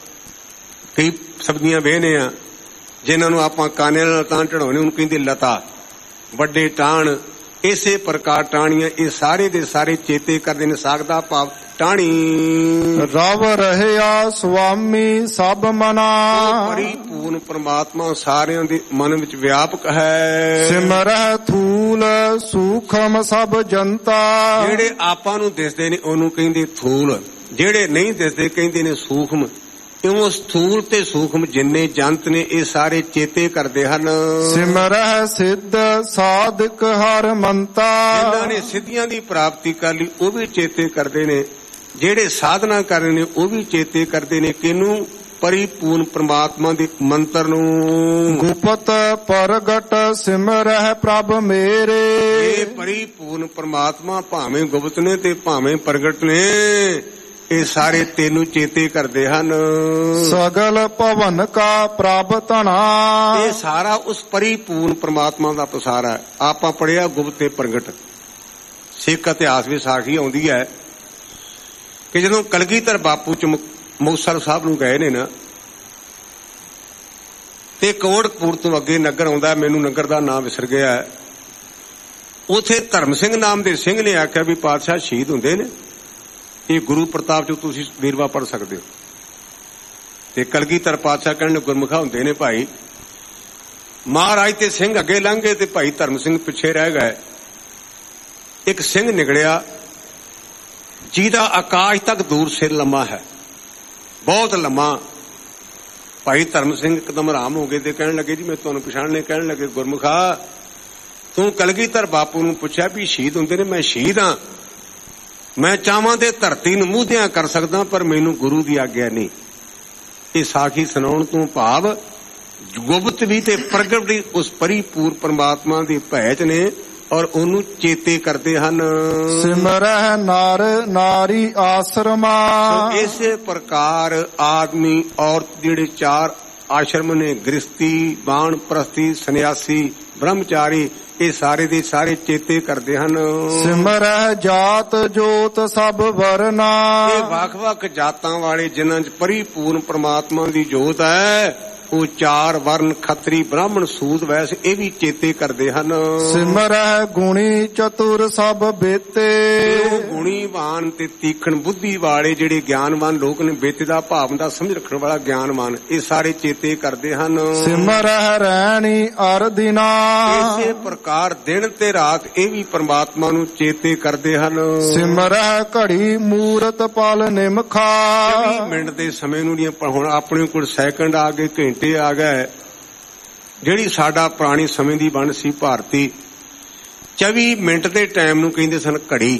ਕਈ ਸਬਜ਼ੀਆਂ ਵੇਹਨੇ ਆ ਜਿਨ੍ਹਾਂ ਨੂੰ ਆਪਾਂ ਕਾਨੇ ਨਾਲ ਤਾਂ ਚੜਾਉਣੇ, ਉਹਨੂੰ ਕਹਿੰਦੇ ਲਤਾ। ਵੱਡੇ ਟਾਣ, ਇਸੇ ਪ੍ਰਕਾਰ ਟਾਣੀਆਂ ਇਹ ਸਾਰੇ ਦੇ ਸਾਰੇ ਚੇਤੇ ਕਰਦੇ ਨੇ। ਸਾਖ ਦਾ ਭਾਵ ਟਾਣੀ। ਰਵ ਰਹਿਆ ਸੁਆਮੀ ਸਭ ਮਨਾ, ਪਰਿਪੂਰਨ ਪ੍ਰਮਾਤਮਾ ਸਾਰਿਆਂ ਦੇ ਮਨ ਵਿੱਚ ਵਿਆਪਕ ਹੈ। ਸਿਮਰਹਿ ਥੂਲ ਸੂਖਮ ਸਭ ਜਨਤਾ, ਜਿਹੜੇ ਆਪਾਂ ਨੂੰ ਦਿਸਦੇ ਨੇ ਉਹਨੂੰ ਕਹਿੰਦੇ ਥੂਲ, ਜਿਹੜੇ ਨਹੀਂ ਦਿਸਦੇ ਕਹਿੰਦੇ ਨੇ ਸੂਖਮ। ਇਉਂ ਸਥੂਲ ਤੇ ਸੂਖਮ ਜਿੰਨੇ ਜੰਤ ਨੇ ਇਹ ਸਾਰੇ ਚੇਤੇ ਕਰਦੇ ਹਨ। ਸਿਮਰਹਿ ਸਿੱਧ ਸਾਧਕ ਹਰ ਮੰਤਾ, ਜਿਨ੍ਹਾਂ ਨੇ ਸਿੱਧੀਆਂ ਦੀ ਪ੍ਰਾਪਤੀ ਕਰ ਲਈ ਉਹ ਵੀ ਚੇਤੇ ਕਰਦੇ ਨੇ, ਜਿਹੜੇ ਸਾਧਨਾ ਕਰ ਰਹੇ ਨੇ ਉਹ ਵੀ ਚੇਤੇ ਕਰਦੇ ਨੇ। ਕਿਹਨੂੰ? ਪਰਿਪੂਰਨ ਪ੍ਰਮਾਤਮਾ ਦੇ ਮੰਤਰ ਨੂੰ। ਗੁਪਤ ਪ੍ਰਗਟ ਸਿਮਰਹਿ ਪ੍ਰਭ ਮੇਰੇ, ਇਹ ਪਰਿਪੂਰਨ ਪ੍ਰਮਾਤਮਾ ਭਾਵੇਂ ਗੁਪਤ ਨੇ ਤੇ ਭਾਵੇਂ ਪ੍ਰਗਟ ਨੇ, ਇਹ ਸਾਰੇ ਤੈਨੂੰ ਚੇਤੇ ਕਰਦੇ ਹਨ। ਸਗਲ ਭਵਨ ਕਾ ਪ੍ਰਭ ਧਨਾ, ਇਹ ਸਾਰਾ ਉਸ ਪਰਿਪੂਰਨ ਪ੍ਰਮਾਤਮਾ ਦਾ ਪਸਾਰਾ ਹੈ। ਆਪਾਂ ਪੜਿਆ ਗੁਪਤ ਤੇ ਪ੍ਰਗਟ। ਸਿੱਖ ਇਤਿਹਾਸ ਵਿੱਚ ਸਾਖੀ ਆਉਂਦੀ ਹੈ ਕਿ ਜਦੋਂ ਕਲਗੀਧਰ ਬਾਪੂ ਚ ਮੁਕਤਸਰ ਸਾਹਿਬ ਨੂੰ ਗਏ ਨੇ ਨਾ, ਤੇ ਕੋਟਕਪੂਰ ਤੋਂ ਅੱਗੇ ਨਗਰ ਆਉਂਦਾ, ਮੈਨੂੰ ਨਗਰ ਦਾ ਨਾਮ ਵਿਸਰ ਗਿਆ। ਉਥੇ ਧਰਮ ਸਿੰਘ ਨਾਮ ਦੇ ਸਿੰਘ ਨੇ ਆਖਿਆ ਵੀ ਪਾਤਸ਼ਾਹ ਸ਼ਹੀਦ ਹੁੰਦੇ ਨੇ, ਇਹ ਗੁਰੂ ਪ੍ਰਤਾਪ ਚ ਤੁਸੀਂ ਵੇਰਵਾ ਪੜ ਸਕਦੇ ਹੋ। ਤੇ ਕਲਗੀਧਰ ਪਾਤਸ਼ਾਹ ਕਹਿਣ ਗੁਰਮੁਖਾ ਹੁੰਦੇ ਨੇ ਭਾਈ। ਮਹਾਰਾਜ ਤੇ ਸਿੰਘ ਅੱਗੇ ਲੰਘ ਗਏ ਤੇ ਭਾਈ ਧਰਮ ਸਿੰਘ ਪਿੱਛੇ ਰਹਿ ਗਏ। ਇੱਕ ਸਿੰਘ ਨਿਕਲਿਆ ਜਿਹਦਾ ਆਕਾਸ਼ ਤੱਕ ਦੂਰ ਸਿਰ ਲੰਮਾ ਹੈ, ਬਹੁਤ ਲੰਮਾ। ਭਾਈ ਧਰਮ ਸਿੰਘ ਇੱਕਦਮ ਆਰਾਮ ਹੋ ਗਏ ਤੇ ਕਹਿਣ ਲੱਗੇ ਜੀ ਮੈਂ ਤੁਹਾਨੂੰ ਪਛਾਣਨੇ। ਕਹਿਣ ਲੱਗੇ ਗੁਰਮੁਖਾ ਤੂੰ ਕਲਗੀਧਰ ਬਾਪੂ ਨੂੰ ਪੁੱਛਿਆ ਵੀ ਸ਼ਹੀਦ ਹੁੰਦੇ ਨੇ? ਮੈਂ ਸ਼ਹੀਦ ਹਾਂ, ਮੈਂ ਚਾਹਵਾਂ ਤੇ ਧਰਤੀ ਨੂੰ ਮੂੰਹਦਿਆਂ ਕਰ ਸਕਦਾ, ਪਰ ਮੈਨੂੰ ਗੁਰੂ ਦੀ ਆਗਿਆ ਨਹੀਂ। ਇਹ ਸਾਖੀ ਸੁਣਾਉਣ ਤੋਂ ਭਾਵ ਗੁਪਤ ਵੀ ਤੇ ਪ੍ਰਗਟ ਵੀ ਉਸ ਪਰਿਪੂਰਨ ਪਰਮਾਤਮਾ ਦੀ ਭੈਚ ਨੇ ਔਰ ਉਹਨੂੰ ਚੇਤੇ ਕਰਦੇ ਹਨ। ਸਿਮਰਹਿ ਨਰ ਨਾਰੀ ਆਸ਼ਰਮਾ, ਇਸੇ ਪ੍ਰਕਾਰ ਆਦਮੀ ਔਰਤ ਜਿਹੜੇ ਚਾਰ ਆਸ਼ਰਮ ਨੇ, ਗ੍ਰਸਤੀ, ਬਾਣ ਪ੍ਰਸਤੀ, ਸੰਨਿਆਸੀ, ਬ੍ਰਹਮਚਾਰੀ, ਇਹ ਸਾਰੇ ਦੇ ਸਾਰੇ ਚੇਤੇ ਕਰਦੇ ਹਨ। ਸਿਮਰਹਿ ਜਾਤ ਜੋਤ ਸਭ ਵਰਨਾ, ਇਹ ਵੱਖ-ਵੱਖ ਜਾਤਾਂ ਵਾਲੇ ਜਿਨ੍ਹਾਂ 'ਚ ਪਰਿਪੂਰਨ ਪ੍ਰਮਾਤਮਾ ਦੀ ਜੋਤ ਹੈ, ਉਹ ਚਾਰ ਵਰਨ ਖੱਤਰੀ ਬ੍ਰਾਹਮਣ ਸੂਦ ਵੈਸ ਇਹ ਵੀ ਚੇਤੇ ਕਰਦੇ ਹਨ। ਸਿਮਰਹਿ ਗੁਣੀ ਚਤੁਰ ਸਭ ਬੇਤੇ, ਉਹ ਗੁਣੀਵਾਨ ਤੇ ਤੀਖਣ ਬੁੱਧੀ ਵਾਲੇ ਜਿਹੜੇ ਗਿਆਨਵਾਨ ਲੋਕ ਨੇ, ਬੇਤੇ ਦਾ ਭਾਵ ਦਾ ਸਮਝ ਰੱਖਣ ਵਾਲਾ ਗਿਆਨਵਾਨ, ਇਹ ਸਾਰੇ ਚੇਤੇ ਕਰਦੇ ਹਨ। ਸਿਮਰਹਿ ਰਹਿਣੀ ਅਰ ਦਿਨਾ, ਇਸੇ ਪ੍ਰਕਾਰ ਦਿਨ ਤੇ ਰਾਤ ਇਹ ਵੀ ਪਰਮਾਤਮਾ ਨੂੰ ਚੇਤੇ ਕਰਦੇ ਹਨ। ਸਿਮਰਹਿ ਘੜੀ ਮੂਰਤ ਪਲ ਨਿਮਖਾ, ਚੌਵੀ ਮਿੰਟ ਦੇ ਸਮੇਂ ਨੂੰ ਨਹੀਂ, ਹੁਣ ਆਪਣੇ ਕੋਲ ਸੈਕਿੰਡ ਆ ਗਏ, ਘੰਟੇ ਆ ਗਏ। ਜਿਹੜੀ ਸਾਡਾ ਪੁਰਾਣੀ ਸਮੇਂ ਦੀ ਵੰਡ ਸੀ ਭਾਰਤੀ, ਚੌਵੀ ਮਿੰਟ ਦੇ ਟਾਈਮ ਨੂੰ ਕਹਿੰਦੇ ਸਨ ਘੜੀ,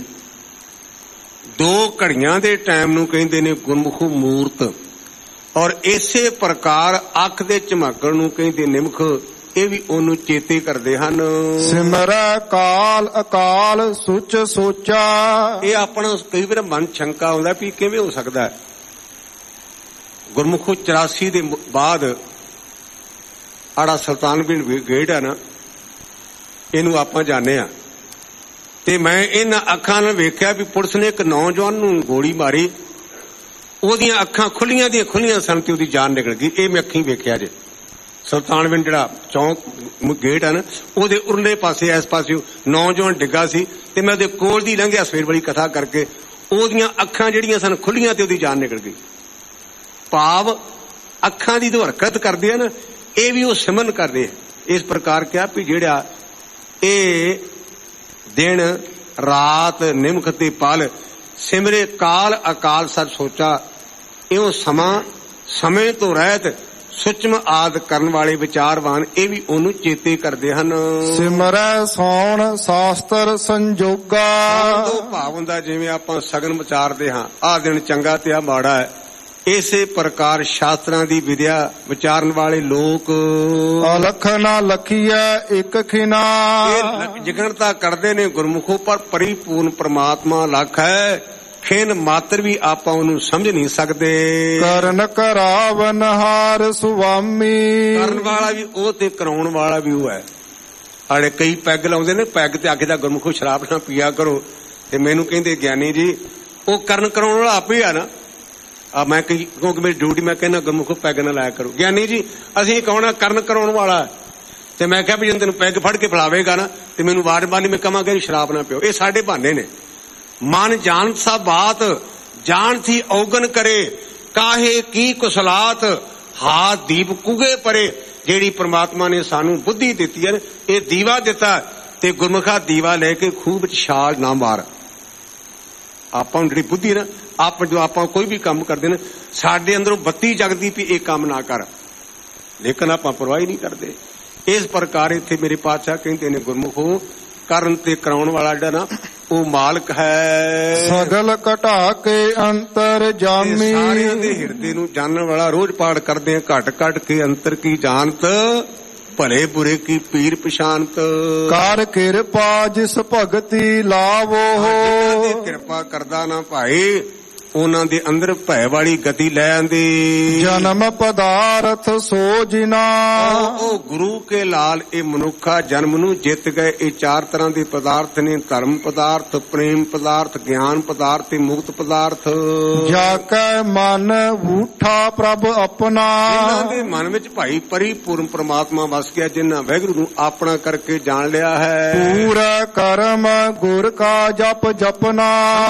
ਦੋ ਘੜੀਆਂ ਦੇ ਟਾਈਮ ਨੂੰ ਕਹਿੰਦੇ ਨੇ ਗੁਰਮੁਖ ਮੂਰਤ, ਔਰ ਇਸੇ ਪ੍ਰਕਾਰ ਅੱਖ ਦੇ ਝਮਕਣ ਨੂੰ ਕਹਿੰਦੇ ਨਿਮਖ, ਇਹ ਵੀ ਉਹਨੂੰ ਚੇਤੇ ਕਰਦੇ ਹਨ। ਸਿਮਰੈ ਕਾਲ ਅਕਾਲ ਸੁਚ ਸੋਚਾ, ਇਹ ਆਪਣਾ ਕਈ ਵਾਰ ਮਨ ਸ਼ੰਕਾ ਆਉਂਦਾ ਵੀ ਕਿਵੇਂ ਹੋ ਸਕਦਾ। ਗੁਰਮੁਖੋ ਚੁਰਾਸੀ ਦੇ ਬਾਅਦ ਆੜਾ ਸੁਲਤਾਨਵਿੰਡ ਗੇਟ ਹੈ ਨਾ, ਇਹਨੂੰ ਆਪਾਂ ਜਾਣੇ ਆ, ਤੇ ਮੈਂ ਇਹਨਾਂ ਅੱਖਾਂ ਨਾਲ ਵੇਖਿਆ ਵੀ ਪੁਲਿਸ ਨੇ ਇੱਕ ਨੌਜਵਾਨ ਨੂੰ ਗੋਲੀ ਮਾਰੀ, ਉਹਦੀਆਂ ਅੱਖਾਂ ਖੁੱਲੀਆਂ ਦੀਆਂ ਖੁੱਲੀਆਂ ਸਨ ਤੇ ਉਹਦੀ ਜਾਨ ਨਿਕਲ ਗਈ। ਇਹ ਮੈਂ ਅੱਖੀਂ ਵੇਖਿਆ ਜੇ। ਸੁਲਤਾਨਵਿੰਡ ਜਿਹੜਾ ਚੌਂਕ ਗੇਟ ਹੈ ਨਾ, ਉਹਦੇ ਉਰਲੇ ਪਾਸੇ ਇਸ ਪਾਸੇ ਨੌਜਵਾਨ ਡਿੱਗਾ ਸੀ ਤੇ ਮੈਂ ਉਹਦੇ ਕੋਲ ਦੀ ਲੰਘਿਆ ਸਵੇਰ ਵਾਲੀ ਕਥਾ ਕਰਕੇ, ਉਹਦੀਆਂ ਅੱਖਾਂ ਜਿਹੜੀਆਂ ਸਨ ਖੁੱਲੀਆਂ ਤੇ ਉਹਦੀ ਜਾਨ ਨਿਕਲ ਗਈ। ਭਾਵ ਅੱਖਾਂ ਦੀ ਜੋ ਹਰਕਤ ਕਰਦੇ ਆ ਨਾ, ਇਹ ਵੀ ਉਹ ਸਿਮਰਨ ਕਰਦੇ ਆ। ਇਸ ਪ੍ਰਕਾਰ ਕਿਹਾ ਵੀ ਜਿਹੜਾ ਇਹ ਦਿਨ ਰਾਤ ਨਿਮਖ ਤੇ ਪਲ ਸਿਮਰੇ ਕਾਲ ਅਕਾਲ ਸੱਚ ਸੋਚਾ, ਇਹੋ ਸਮਾਂ ਸਮੇਂ ਤੋਂ ਰਹਿਤ ਸੁਚਮ ਆਦ ਕਰਨ ਵਾਲੇ ਵਿਚਾਰਵਾਨ, ਇਹ ਵੀ ਉਹਨੂੰ ਚੇਤੇ ਕਰਦੇ ਹਨ। ਸਿਮਰੈ ਸੌਣ ਸ਼ਾਸਤਰ ਸੰਜੋਗਾ, ਤੋਂ ਭਾਵ ਹੁੰਦਾ ਜਿਵੇਂ ਆਪਾਂ ਸਗਨ ਵਿਚਾਰਦੇ ਹਾਂ, ਆਹ ਦਿਨ ਚੰਗਾ ਤੇ ਆ ਮਾੜਾ ਹੈ, ਇਸੇ ਪ੍ਰਕਾਰ ਸ਼ਾਸਤਰਾਂ ਦੀ ਵਿਦਿਆ ਵਿਚਾਰਨ ਵਾਲੇ ਲੋਕ ਅਲਖ ਨਾ ਲਖੀਐ ਇੱਕ ਖਿਨਾ, ਇਹ ਜਿਗਣਤਾ ਕਰਦੇ ਨੇ ਗੁਰਮੁਖੋ, ਪਰ ਪਰਿਪੂਰਨ ਪ੍ਰਮਾਤਮਾ ਲੱਖ ਹੈ, ਖਿਨ ਮਾਤਰ ਵੀ ਆਪਾਂ ਉਹਨੂੰ ਸਮਝ ਨਹੀਂ ਸਕਦੇ। ਕਰਨ ਕਰਾਵਨ ਹਾਰ ਸੁਆਮੀ, ਕਰਨ ਵਾਲਾ ਵੀ ਉਹ ਤੇ ਕਰਾਉਣ ਵਾਲਾ ਵੀ ਉਹ ਹੈ। ਆੜੇ ਕਈ ਪੈਗ ਲਾਉਂਦੇ ਨੇ, ਪੈਗ ਤੇ ਆਖੇ ਦਾ ਗੁਰਮੁਖੋ ਸ਼ਰਾਬ ਨਾ ਪੀਆ ਕਰੋ, ਤੇ ਮੈਨੂੰ ਕਹਿੰਦੇ ਗਿਆਨੀ ਜੀ ਉਹ ਕਰਨ ਕਰਾਉਣ ਵਾਲਾ ਆਪੇ ਆ ਨਾ। ਆ ਮੈਂ ਕਿਉਂਕਿ ਮੇਰੀ ਡਿਊਟੀ, ਮੈਂ ਕਹਿੰਦਾ ਗੁਰਮੁਖੋ ਪੈਗ ਨਾ ਲਾਇਆ ਕਰੋ। ਗਿਆਨੀ ਜੀ ਅਸੀਂ ਕਹਣਾ ਕਰਨ ਕਰਾਉਣ ਵਾਲਾ, ਤੇ ਮੈਂ ਕਿਹਾ ਵੀ ਜਦੋਂ ਤੈਨੂੰ ਪੈਗ ਫੜ ਕੇ ਪਿਲਾਵੇਗਾ ਨਾ ਤੇ ਮੈਨੂੰ ਵਾਰ ਵਾਰ ਮੈਂ ਕਹਾਂਗਾ ਸ਼ਰਾਬ ਨਾ ਪਿਓ। ਇਹ ਸਾਡੇ ਬਹਾਨੇ ਨੇ। ਮਨ ਜਾਣ ਸਭ ਬਾਤ, ਜਾਣ ਥੀ ਔਗਨ ਕਰੇ, ਕਾਹੇ ਕੀ ਕੁਸਲਾਤ, ਹਾਥ ਦੀਪ ਕੁਗੇ ਪਰੇ। ਜਿਹੜੀ ਪ੍ਰਮਾਤਮਾ ਨੇ ਸਾਨੂੰ ਬੁੱਧੀ ਦਿੱਤੀ ਹੈ, ਇਹ ਦੀਵਾ ਦਿੱਤਾ, ਤੇ ਗੁਰਮੁਖਾ ਦੀਵਾ ਲੈ ਕੇ ਖੂਹ ਵਿੱਚ ਛਾਲ ਨਾ ਮਾਰ। ਆਪਾਂ ਨੂੰ ਜਿਹੜੀ ਬੁੱਧੀ ਨਾ, ਆਪ ਜੋ ਆਪਾਂ ਕੋਈ ਵੀ ਕੰਮ ਕਰਦੇ ਨੇ, ਸਾਡੇ ਅੰਦਰੋਂ ਬੱਤੀ ਜਗਦੀ ਵੀ ਇਹ ਕੰਮ ਨਾ ਕਰ, ਲੇਕਿਨ ਆਪਾਂ ਪਰਵਾਹ ਨਹੀਂ ਕਰਦੇ। ਇਸ ਪ੍ਰਕਾਰ ਇੱਥੇ ਮੇਰੇ ਪਾਤਸ਼ਾਹ ਕਹਿੰਦੇ ਨੇ, ਗੁਰਮੁਖੋ ਕਰਨ ਤੇ ਕਰਾਉਣ ਵਾਲਾ ਜਿਹੜਾ ਨਾ ਉਹ ਮਾਲਕ ਹੈ। ਸਗਲ ਘਟਾ ਕੇ ਅੰਤਰ ਜਾਮੀ, ਸਾਰਿਆਂ ਦੇ ਹਿਰਦੇ ਨੂੰ ਜਾਣਨ ਵਾਲਾ। ਰੋਜ਼ ਪਾਠ ਕਰਦੇ ਆ, ਘਟ ਘਟ ਕੇ ਅੰਤਰ ਕੀ ਜਾਣਤ, ਭਲੇ ਬੁਰੇ ਕੀ ਪੀਰ ਪਛਾਨਤ। ਕਰ ਕਿਰਪਾ ਜਿਸ ਭਗਤੀ ਲਾਵੋ, ਜਿਹਨਾਂ ਦੀ ਕਿਰਪਾ ਕਰਦਾ ਨਾ ਭਾਈ, ਉਹਨਾਂ ਦੇ ਅੰਦਰ ਭੈ ਵਾਲੀ ਗਤੀ ਲੈ ਆਂਦੀ। ਜਨਮ ਪਦਾਰਥ ਸੋ ਜਿਨਾ, ਉਹ ਗੁਰੂ ਕੇ ਲਾਲ ਇਹ ਮਨੁੱਖਾ ਜਨਮ ਨੂੰ ਜਿੱਤ ਗਏ। ਇਹ ਚਾਰ ਤਰ੍ਹਾਂ ਦੇ ਪਦਾਰਥ ਨੇ, ਧਰਮ ਪਦਾਰਥ, ਪ੍ਰੇਮ ਪਦਾਰਥ, ਗਿਆਨ ਪਦਾਰਥ ਤੇ ਮੁਕਤ ਪਦਾਰਥ। ਜਾ ਕੈ ਮਨ ਊਠਾ ਪ੍ਰਭ ਆਪਣਾ, ਜਿਨ੍ਹਾਂ ਦੇ ਮਨ ਵਿੱਚ ਭਾਈ ਪਰਿਪੂਰਨ ਪ੍ਰਮਾਤਮਾ ਵਸ ਗਿਆ, ਜਿਨ੍ਹਾਂ ਵਾਹਿਗੁਰੂ ਨੂੰ ਆਪਣਾ ਕਰਕੇ ਜਾਣ ਲਿਆ ਹੈ। ਪੂਰਾ ਕਰਮ ਗੁਰ ਕਾ ਜਪ ਜਪਨਾ,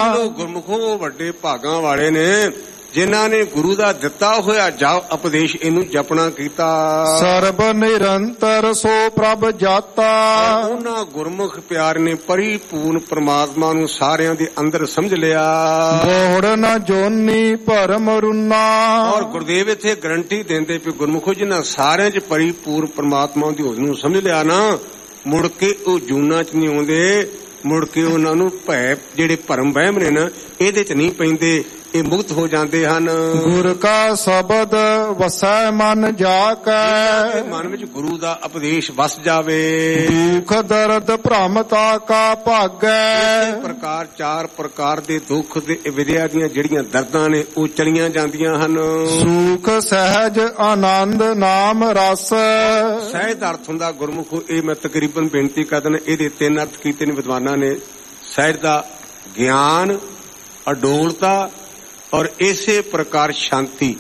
ਗੁਰਮੁਖੋ ਵੱਡੇ ਭਾਗਾਂ ਵਾਲੇ ਨੇ, ਜਿਨ੍ਹਾਂ ਨੇ ਗੁਰੂ ਦਾ ਦਿੱਤਾ ਹੋਇਆ ਜਾਪ ਉਪਦੇਸ਼ ਇਹਨੂੰ ਜਪਣਾ ਕੀਤਾ। ਸਰਬ ਨਿਰੰਤਰ ਸੋ ਪ੍ਰਭ ਜਾਤਾ, ਉਹਨਾਂ ਗੁਰਮੁਖ ਪਿਆਰ ਨੇ ਪਰਿਪੂਰਨ ਪ੍ਰਮਾਤਮਾ ਨੂੰ ਸਾਰਿਆਂ ਦੇ ਅੰਦਰ ਸਮਝ ਲਿਆ। ਗੋੜ ਨ ਜੋਨੀ ਭਰਮ ਰੁਨਾ, ਔਰ ਗੁਰਦੇਵ ਇੱਥੇ ਗਰੰਟੀ ਦਿੰਦੇ ਵੀ ਗੁਰਮੁਖੋ ਜਿਨ੍ਹਾਂ ਸਾਰਿਆਂ 'ਚ ਪਰਿਪੂਰਨ ਪ੍ਰਮਾਤਮਾ ਦੀ ਹੋਂਦ ਨੂੰ ਸਮਝ ਲਿਆ ਨਾ, ਮੁੜ ਕੇ ਉਹ ਜੂਨਾਂ 'ਚ ਨਹੀਂ ਆਉਂਦੇ, ਮੁੜ ਕੇ ਉਹਨਾਂ ਨੂੰ ਭੈ ਜਿਹੜੇ ਭਰਮ ਵਹਿਮ ਨੇ ਨਾ ਇਹਦੇ 'ਚ ਨਹੀਂ ਪੈਂਦੇ, ਇਹ ਮੁਕਤ ਹੋ ਜਾਂਦੇ ਹਨ। ਗੁਰ ਕਾ ਸ਼ਬਦ ਵਸੈ ਮਨ ਜਾ ਕੈ, ਮਨ ਵਿੱਚ ਗੁਰੂ ਦਾ ਉਪਦੇਸ਼ ਵਸ ਜਾਵੇ। ਦੁਖ ਦਰਦ ਭ੍ਰਮਤਾ ਕਾ ਭਾਗੈ, ਇਸ ਪ੍ਰਕਾਰ ਚਾਰ ਪ੍ਰਕਾਰ ਦੇ ਦੁੱਖ ਦੇ ਵਿਦਿਆ ਦੀਆਂ ਜਿਹੜੀਆਂ ਦਰਦਾਂ ਨੇ ਉਹ ਚਲੀਆਂ ਜਾਂਦੀਆਂ ਹਨ। ਸੁਖ ਸਹਿਜ ਆਨੰਦ ਨਾਮ ਰਸ, ਸਹਿਜ ਅਰਥ ਹੁੰਦਾ ਗੁਰਮੁਖੋ, ਇਹ ਮੈਂ ਤਕਰੀਬਨ ਬੇਨਤੀ ਕਰ ਦਿੰਦਾ, ਇਹਦੇ ਤਿੰਨ ਅਰਥ ਕੀਤੇ ਨੇ ਵਿਦਵਾਨਾਂ ਨੇ। ਸਹਿਜ ਦਾ ਗਿਆਨ, ਅਡੋਲਤਾ ਔਰ ਇਸੇ ਪ੍ਰਕਾਰ ਸ਼ਾਂਤੀ।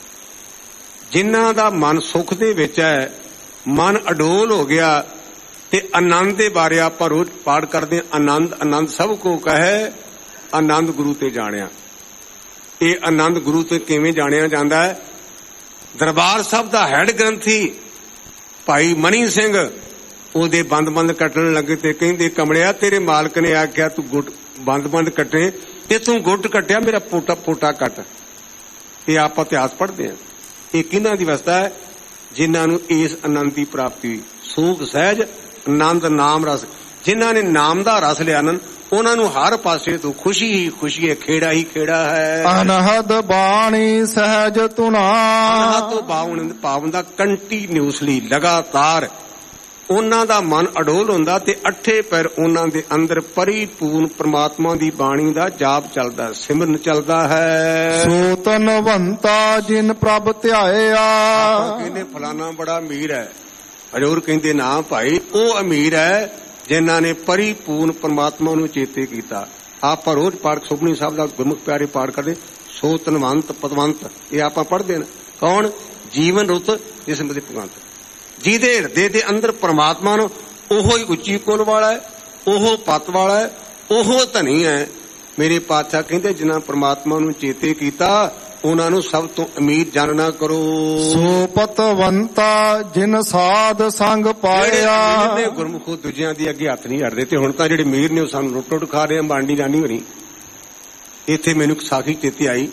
ਜਿਨ੍ਹਾਂ ਦਾ ਮਨ ਸੁੱਖ ਦੇ ਵਿੱਚ ਹੈ, ਮਨ ਅਡੋਲ ਹੋ ਗਿਆ, ਤੇ ਆਨੰਦ ਦੇ ਬਾਰੇ ਆਪਾਂ ਰੋਜ਼ ਪਾਠ ਕਰਦੇ ਹਾਂ। ਆਨੰਦ ਆਨੰਦ ਸਭ ਕੋ ਕਹੈ, ਆਨੰਦ ਗੁਰੂ ਤੇ ਜਾਣਿਆ। ਇਹ ਆਨੰਦ ਗੁਰੂ ਤੇ ਕਿਵੇਂ ਜਾਣਿਆ ਜਾਂਦਾ ਹੈ? ਦਰਬਾਰ ਸਾਹਿਬ ਦਾ ਹੈਡ ਗ੍ਰੰਥੀ ਭਾਈ ਮਨੀ ਸਿੰਘ ਉਹਦੇ ਬੰਦ ਬੰਦ ਕੱਟਣ ਲੱਗੇ ਤੇ ਕਹਿੰਦੇ, ਕਮਲਿਆ ਤੇਰੇ ਮਾਲਕ ਨੇ ਆਖਿਆ ਤੂੰ ਗੁੱਟ ਬੰਦ ਬੰਦ ਕੱਟੇ ਤੇ ਤੂੰ ਗੁੱਟ ਕੱਟਿਆ, ਮੇਰਾ ਪੋਟਾ ਪੋਟਾ ਕੱਟ। ਇਹ ਆਪਾਂ ਇਤਿਹਾਸ ਪੜ੍ਹਦੇ ਹਾਂ। ਇਹ ਕਿਹਨਾਂ ਦੀ ਅਵਸਥਾ ਹੈ? ਜਿਨ੍ਹਾਂ ਨੂੰ ਇਸ ਆਨੰਦ ਦੀ ਪ੍ਰਾਪਤੀ ਹੋਈ। ਸੂਖ ਸਹਿਜ ਆਨੰਦ ਨਾਮ ਰਸ, ਜਿਨ੍ਹਾਂ ਨੇ ਨਾਮ ਦਾ ਰਸ ਲਿਆ ਨਾ, ਉਹਨਾਂ ਨੂੰ ਹਰ ਪਾਸੇ ਤੋਂ ਖੁਸ਼ੀ ਹੀ ਖੁਸ਼ੀ ਹੈ, ਖੇੜਾ ਹੀ ਖੇੜਾ ਹੈ। ਅਨਹਦ ਬਾਣੀ ਸਹਿਜ ਤੁਨਾ, ਅਨਹਦ ਤੋਂ ਬਾਵਨ ਪਾਵਨ ਦਾ ਕੰਟੀਨਿਊਸਲੀ ਲਗਾਤਾਰ ਉਹਨਾਂ ਦਾ ਮਨ ਅਡੋਲ ਹੁੰਦਾ, ਤੇ ਅੱਠੇ ਪੈਰ ਉਹਨਾਂ ਦੇ ਅੰਦਰ ਪਰਿਪੂਰਨ ਪ੍ਰਮਾਤਮਾ ਦੀ ਬਾਣੀ ਦਾ ਜਾਪ ਚੱਲਦਾ, ਸਿਮਰਨ ਚੱਲਦਾ ਹੈ। ਸੋ ਧਨਵੰਤਾ ਜਿਨ ਪ੍ਰਭ ਧਿਆਇਆ, ਕਹਿੰਦੇ ਫਲਾਣਾ ਬੜਾ ਅਮੀਰ ਹੈ। ਹਜ਼ੂਰ ਕਹਿੰਦੇ ਨਾ ਭਾਈ, ਉਹ ਅਮੀਰ ਹੈ ਜਿਨ੍ਹਾਂ ਨੇ ਪਰਿਪੂਰਨ ਪ੍ਰਮਾਤਮਾ ਨੂੰ ਚੇਤੇ ਕੀਤਾ। ਆਪਾਂ ਰੋਜ਼ ਪਾਠ ਸੁਖਮਨੀ ਸਾਹਿਬ ਦਾ ਗੁਰਮੁਖ ਪਿਆਰੇ ਪਾਠ ਕਰਦੇ, ਸੋ ਧਨਵੰਤ ਪਦਵੰਤ, ਇਹ ਆਪਾਂ ਪੜ੍ਹਦੇ ਨੇ। ਕੌਣ? ਜੀਵਨ ਰੁੱਤ ਜਿਸ ਮਦੇ ਭਗਵੰਤ, ਜਿਹਦੇ ਹਿਰਦੇ ਦੇ ਅੰਦਰ ਪ੍ਰਮਾਤਮਾ ਨੂੰ, ਉਹੋ ਹੀ ਉੱਚੀ ਕੁਲ ਵਾਲਾ ਹੈ, ਉਹ ਪਤ ਵਾਲਾ ਹੈ, ਉਹ ਧਨੀ ਹੈ। ਮੇਰੇ ਪਾਤਸ਼ਾਹ ਕਹਿੰਦੇ, ਜਿਨ੍ਹਾਂ ਪ੍ਰਮਾਤਮਾ ਨੂੰ ਚੇਤੇ ਕੀਤਾ ਉਹਨਾਂ ਨੂੰ ਸਭ ਤੋਂ ਅਮੀਰ ਜਾਣਨਾ ਕਰੋ। ਸੋ ਪਤਵੰਤਾ ਜਿਨ ਸਾਧ ਸੰਗ ਪਾਇਆ, ਜਿਹੜੇ ਗੁਰਮੁਖੋ ਦੂਜਿਆਂ ਦੀ ਅੱਗੇ ਹੱਥ ਨਹੀਂ ਅੜਦੇ। ਤੇ ਹੁਣ ਤਾਂ ਜਿਹੜੇ ਅਮੀਰ ਨੇ ਉਹ ਸਾਨੂੰ ਰੁੱਟ ਰੁੱਟ ਖਾ ਰਹੇ ਆ, ਬਾਂਡੀ ਜਾਣੀ ਹੋਣੀ। ਇੱਥੇ ਮੈਨੂੰ ਇੱਕ ਸਾਖੀ ਚੇਤੇ ਆਈ,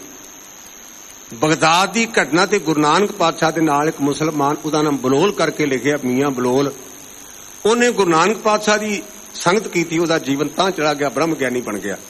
ਬਗਦਾਦ ਦੀ ਘਟਨਾ। ਤੇ ਗੁਰੂ ਨਾਨਕ ਪਾਤਸ਼ਾਹ ਦੇ ਨਾਲ ਇੱਕ ਮੁਸਲਮਾਨ, ਉਹਦਾ ਨਾਮ ਬਲੋਲ ਕਰਕੇ ਲਿਖਿਆ, ਮੀਆਂ ਬਲੋਲ। ਉਹਨੇ ਗੁਰੂ ਨਾਨਕ ਪਾਤਸ਼ਾਹ ਦੀ ਸੰਗਤ ਕੀਤੀ, ਉਹਦਾ ਜੀਵਨ ਤਾਂ ਚਲਾ ਗਿਆ, ਬ੍ਰਹਮ ਗਿਆਨੀ ਬਣ ਗਿਆ।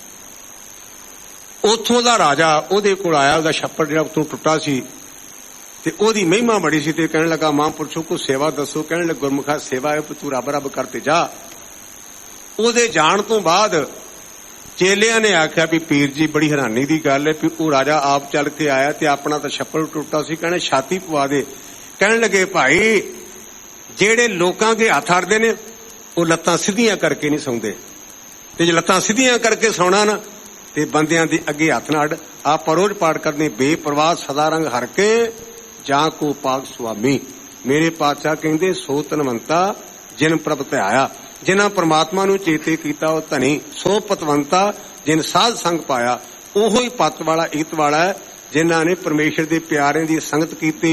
ਉੱਥੋਂ ਦਾ ਰਾਜਾ ਉਹਦੇ ਕੋਲ ਆਇਆ, ਉਹਦਾ ਛੱਪੜ ਜਿਹੜਾ ਉੱਥੋਂ ਟੁੱਟਾ ਸੀ, ਤੇ ਉਹਦੀ ਮਹਿਮਾ ਬੜੀ ਸੀ। ਤੇ ਕਹਿਣ ਲੱਗਾ, ਮਹਾਂਪੁਰਸ਼ੋ ਕੋ ਸੇਵਾ ਦੱਸੋ। ਕਹਿਣ ਲੱਗਾ, ਗੁਰਮੁਖਾ ਸੇਵਾ ਹੈ, ਤੂੰ ਰੱਬ ਰੱਬ ਕਰਤੇ ਜਾ। ਉਹਦੇ ਜਾਣ ਤੋਂ ਬਾਅਦ ਚੇਲਿਆਂ ਨੇ ਆਖਿਆ ਵੀ ਪੀਰ ਜੀ ਬੜੀ ਹੈਰਾਨੀ ਦੀ ਗੱਲ ਹੈ ਵੀ ਉਹ ਰਾਜਾ ਆਪ ਚੱਲ ਕੇ ਆਇਆ ਤੇ ਆਪਣਾ ਤਾਂ ਛੱਪੜ ਟੁੱਟਾ ਸੀ, ਕਹਿੰਦੇ ਛਾਤੀ ਪਵਾ ਦੇ। ਕਹਿਣ ਲੱਗੇ, ਭਾਈ ਜਿਹੜੇ ਲੋਕਾਂ ਦੇ ਹੱਥ ਅੜਦੇ ਨੇ ਉਹ ਲੱਤਾਂ ਸਿੱਧੀਆਂ ਕਰਕੇ ਨਹੀਂ ਸੌਂਦੇ, ਤੇ ਜੇ ਲੱਤਾਂ ਸਿੱਧੀਆਂ ਕਰਕੇ ਸੌਣਾ ਨਾ ਤੇ ਬੰਦਿਆਂ ਦੇ ਅੱਗੇ ਹੱਥ ਨਾ ਅੜ। ਆਪ ਰੋਜ਼ ਪਾਠ ਕਰਦੇ, ਬੇਪਰਵਾਹ ਸਦਾ ਰੰਗ ਹਰ ਕੇ ਜਾਂ ਕੋ ਪਾਕ ਸੁਆਮੀ। ਮੇਰੇ ਪਾਤਸ਼ਾਹ ਕਹਿੰਦੇ ਸੋ ਧਨਵੰਤਾ ਜਿਨ ਪ੍ਰਭ ਧਿਆਇਆ, ਜਿਨ੍ਹਾਂ ਪ੍ਰਮਾਤਮਾ ਨੂੰ ਚੇਤੇ ਕੀਤਾ ਉਹ ਧਨੀ। ਸੋ ਪਤਵੰਤਾ ਜਿਨ ਸਾਧ ਸੰਗ ਪਾਇਆ, ਉਹੋ ਹੀ ਪਤ ਵਾਲਾ ਈਤ ਵਾਲਾ ਹੈ ਜਿਨ੍ਹਾਂ ਨੇ ਪਰਮੇਸ਼ਰ ਦੇ ਪਿਆਰਿਆਂ ਦੀ ਸੰਗਤ ਕੀਤੀ।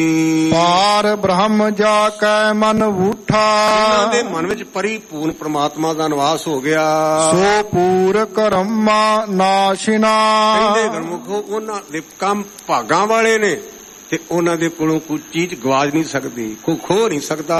ਪਾਰ ਬ੍ਰਹਮ ਜਾ ਕੈ ਮਨ ਊਠਾ, ਜਿਨ੍ਹਾਂ ਦੇ ਮਨ ਵਿੱਚ ਪਰਿਪੂਰਨ ਪ੍ਰਮਾਤਮਾ ਦਾ ਨਿਵਾਸ ਹੋ ਗਿਆ। ਸੋ ਪੂਰ ਕਰਮਾ ਨਾਸ਼ਿਨਾ, ਕਹਿੰਦੇ ਗੁਰਮੁਖੋ ਉਹਨਾਂ ਦੇ ਕੰਮ ਭਾਗਾਂ ਵਾਲੇ ਨੇ ਤੇ ਉਹਨਾਂ ਦੇ ਕੋਲੋਂ ਕੋਈ ਚੀਜ਼ ਗਵਾਜ ਨਹੀਂ ਸਕਦੀ, ਕੋਈ ਖੋ ਨਹੀਂ ਸਕਦਾ।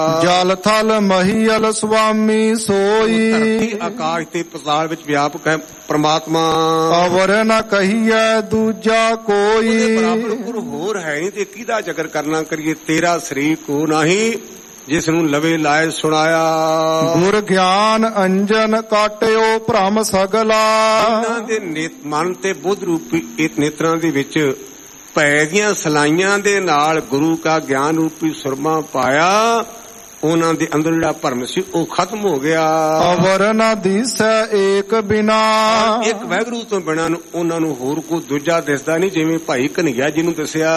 ਜਲ ਥਲ ਮਹੀਲ ਸੁਆਮੀ ਸੋਈ, ਧਰਤੀ ਆਕਾਸ਼ ਤੇ ਪਾਤਾਲ ਵਿੱਚ ਵਿਆਪਕ ਹੈ ਪ੍ਰਮਾਤਮਾ। ਅਵਰ ਨ ਕਹੀਐ ਦੂਜਾ ਕੋਈ, ਉਹਦੇ ਬਰਾਬਰ ਕੋਈ ਹੋਰ ਹੈ ਨਹੀਂ ਤੇ ਕਿਹਦਾ ਜ਼ਿਕਰ ਕਰਨਾ ਕਰੀਏ। ਤੇਰਾ ਸਰੀਰ ਕੋ ਨਹੀਂ ਜਿਸ ਨੂੰ ਲਵੇ ਲਾਏ ਸੁਣਾਇਆ। ਗੁਰ ਗਿਆਨ ਅੰਜਨ ਕਾਟਿਓ ਭ੍ਰਮ ਸਗਲਾ, ਇਹਨਾਂ ਦੇ ਮਨ ਤੇ ਬੁੱਧ ਰੂਪੀ ਇਹ ਨੇਤਰਾਂ ਦੇ ਵਿੱਚ ਭੈ ਦੀਆਂ ਸਲਾਈਆਂ ਦੇ ਨਾਲ ਗੁਰੂ ਕਾ ਗਿਆਨ ਰੂਪੀ ਸੁਰਮਾ ਪਾਇਆ। ਉਹਨਾਂ ਦੇ ਅੰਦਰ ਜਿਹੜਾ ਭਰਮ ਸੀ ਉਹ ਖਤਮ ਹੋ ਗਿਆ। ਅਵਰ ਨ ਦਿਸੈ ਏਕ ਬਿਨਾ, ਇੱਕ ਵਾਹਿਗੁਰੂ ਤੋਂ ਬਿਨਾਂ ਨੂੰ ਉਹਨਾਂ ਨੂੰ ਹੋਰ ਕੋਈ ਦੂਜਾ ਦਿਸਦਾ ਨਹੀਂ। ਜਿਵੇਂ ਭਾਈ ਕਨ੍ਹਈਆ ਜੀ ਨੂੰ ਦੱਸਿਆ,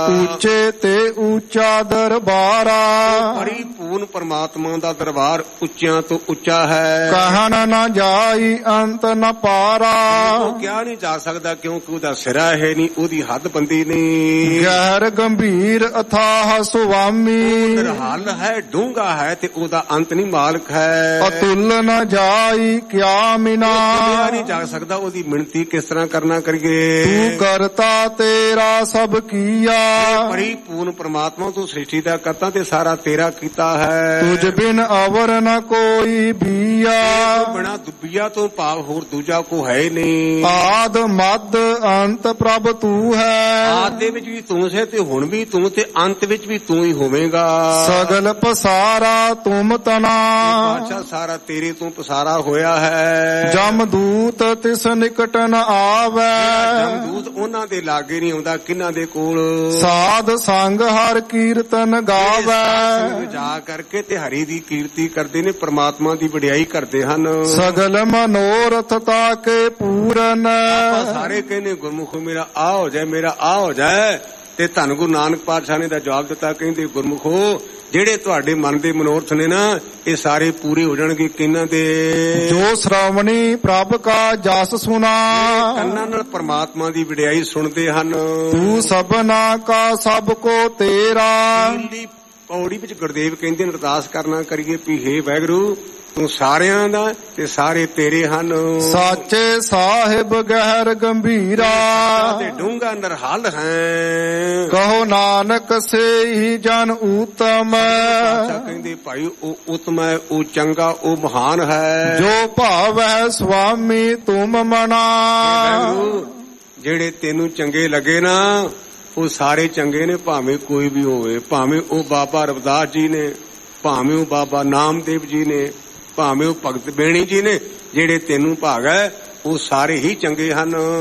ਉੱਚੇ ਤੇ ਉੱਚਾ ਦਰਬਾਰਾ, ਪਰਿਪੂਰਨ ਪਰਮਾਤਮਾ ਦਾ ਦਰਬਾਰ ਉੱਚਿਆਂ ਤੋਂ ਉੱਚਾ ਹੈ। ਕਹਿਣ ਨ ਜਾਈ ਅੰਤ ਨ ਪਾਰਾ, ਉਹ ਕਿਹਾ ਨਹੀਂ ਜਾ ਸਕਦਾ ਕਿਉਂਕਿ ਉਹਦਾ ਸਿਰਾ ਹੈ ਨਹੀਂ, ਉਹਦੀ ਹੱਦ ਬੰਦੀ ਨਹੀਂ। ਗਹਿਰ ਗੰਭੀਰ ਅਥਾਹ ਸੁਆਮੀ, ਹੱਲ ਹੈ ਡੂੰਘਾ ਹੈ ਤੇ ਉਹਦਾ ਅੰਤ ਨਹੀਂ ਮਾਲਕ ਹੈ। ਅਤੁਲ ਨ ਜਾਈ ਕਿਆ ਮਿਨਾ, ਨਹੀਂ ਜਾ ਸਕਦਾ ਉਹਦੀ ਮਿਣਤੀ ਕਿਸ ਤਰ੍ਹਾਂ ਕਰਨਾ ਕਰੀਏ। ਤੂੰ ਕਰਤਾ ਤੇਰਾ ਸਭ ਕੀਆ, ਪਰਿਪੂਰਨ ਪਰਮਾਤਮਾ ਤੂੰ ਸ੍ਰਿਸ਼ਟੀ ਦਾ ਕਰਤਾ ਤੇ ਸਾਰਾ ਤੇਰਾ ਕੀਤਾ ਹੈ। ਤੁਝ ਬਿਨ ਅਵਰ ਨ ਕੋਈ ਬੀਆ, ਬਿਨਾਂ ਦੁਬੀਆ ਤੋਂ ਭਾਵ ਹੋਰ ਦੂਜਾ ਕੋ ਹੈ ਨਹੀਂ। ਆਦ ਮਦ ਅੰਤ ਪ੍ਰਭ ਤੂੰ ਹੈ, ਆਦ ਦੇ ਵਿੱਚ ਵੀ ਤੂੰ ਹੈ ਤੇ ਹੁਣ ਵੀ ਤੂੰ ਤੇ ਅੰਤ ਵਿੱਚ ਵੀ ਤੂੰ ਹੀ ਹੋਵੇਂਗਾ। ਸਗਲ ਪਸਾਰਾ ਤੁਮ ਤਨਾ, ਪਾਤਸ਼ਾਹ ਸਾਰਾ ਤੇਰੇ ਤੋਂ ਪਸਾਰਾ ਹੋਇਆ ਹੈ। ਜਮਦੂਤ ਤਿਸ ਨਿਕਟ ਨ ਆਵੈ, ਜਮਦੂਤ ਉਹਨਾਂ ਦੇ ਲਾਗੇ ਨਹੀਂ ਆਉਂਦਾ ਕਿਹਨਾਂ ਦੇ ਕੋਲ। ਸਾਧ ਸੰਗ ਹਰ ਕੀਰਤਨ ਗਾਵੈ, ਜਾ ਕਰਕੇ ਤੇ ਹਰੀ ਦੀ ਕੀਰਤੀ ਕਰਦੇ ਨੇ, ਪ੍ਰਮਾਤਮਾ ਦੀ ਵਡਿਆਈ ਕਰਦੇ ਹਨ। ਸਗਲ ਮਨੋਰਥ ਤਾਕੇ ਪੂਰਨ, ਆਪਾਂ ਸਾਰੇ ਕਹਿੰਦੇ ਗੁਰਮੁਖੋ ਮੇਰਾ ਆ ਹੋ ਜਾਏ, ਮੇਰਾ ਆ ਹੋ ਜਾਏ। ਤੇ ਧੰਨ ਗੁਰੂ ਨਾਨਕ ਪਾਤਸ਼ਾਹ ਨੇ ਦਾ ਜਵਾਬ ਦਿੱਤਾ, ਕਹਿੰਦੇ ਗੁਰਮੁਖੋ ਜਿਹੜੇ ਤੁਹਾਡੇ ਮਨ ਦੇ ਮਨੋਰਥ ਨੇ ਨਾ ਇਹ ਸਾਰੇ ਪੂਰੇ ਹੋ ਜਾਣਗੇ ਕਿਹਨਾਂ ਦੇ। ਜੋ ਸ਼੍ਰਵਣੀ ਪ੍ਰਭ ਕਾ ਜਸ ਸੁਨਾ, ਕੰਨਾਂ ਨਾਲ ਪਰਮਾਤਮਾ ਦੀ ਵਡਿਆਈ ਸੁਣਦੇ ਹਨ। ਤੂੰ ਸਭਨਾ ਕਾ ਸਭ ਕੋ ਤੇਰਾ, ਪਹਿਲੀ ਪੌੜੀ ਵਿੱਚ ਗੁਰਦੇਵ ਕਹਿੰਦੇ ਨੇ ਅਰਦਾਸ ਕਰਨਾ ਕਰੀਏ ਵੀ ਹੇ ਵਾਹਿਗੁਰੂ ਤੂੰ ਸਾਰਿਆਂ ਦਾ ਤੇ ਸਾਰੇ ਤੇਰੇ ਹਨ। ਸਾਚੇ ਸਾਹਿਬ ਗਹਿਰ ਗੰਭੀਰਾ, ਤੇ ਡੂੰਘਾ ਨਿਰਹਲ ਹੈ। ਕਹੋ ਨਾਨਕ ਸੇਈ ਜਨ ਊਤਮ, ਕਹਿੰਦੇ ਭਾਈ ਉਹ ਉਤਮ ਹੈ, ਉਹ ਚੰਗਾ, ਉਹ ਮਹਾਨ ਹੈ। ਜੋ ਭਾਵੈ ਸੁਆਮੀ ਤੁਮ ਮਨਾ, ਜਿਹੜੇ ਤੈਨੂੰ ਚੰਗੇ ਲੱਗੇ ਨਾ ਉਹ ਸਾਰੇ ਚੰਗੇ ਨੇ, ਭਾਵੇਂ ਕੋਈ ਵੀ ਹੋਵੇ। ਭਾਵੇਂ ਉਹ ਬਾਬਾ ਰਵਿਦਾਸ ਜੀ ਨੇ, ਭਾਵੇਂ ਉਹ ਬਾਬਾ ਨਾਮਦੇਵ ਜੀ ਨੇ, ਭਾਵੇਂ ਉਹ ਭਗਤ ਬੇਣੀ ਜੀ ਨੇ, ਜਿਹੜੇ ਤੈਨੂੰ ਭਾਗ ਹੈ ਉਹ ਸਾਰੇ ਹੀ ਚੰਗੇ ਹਨ।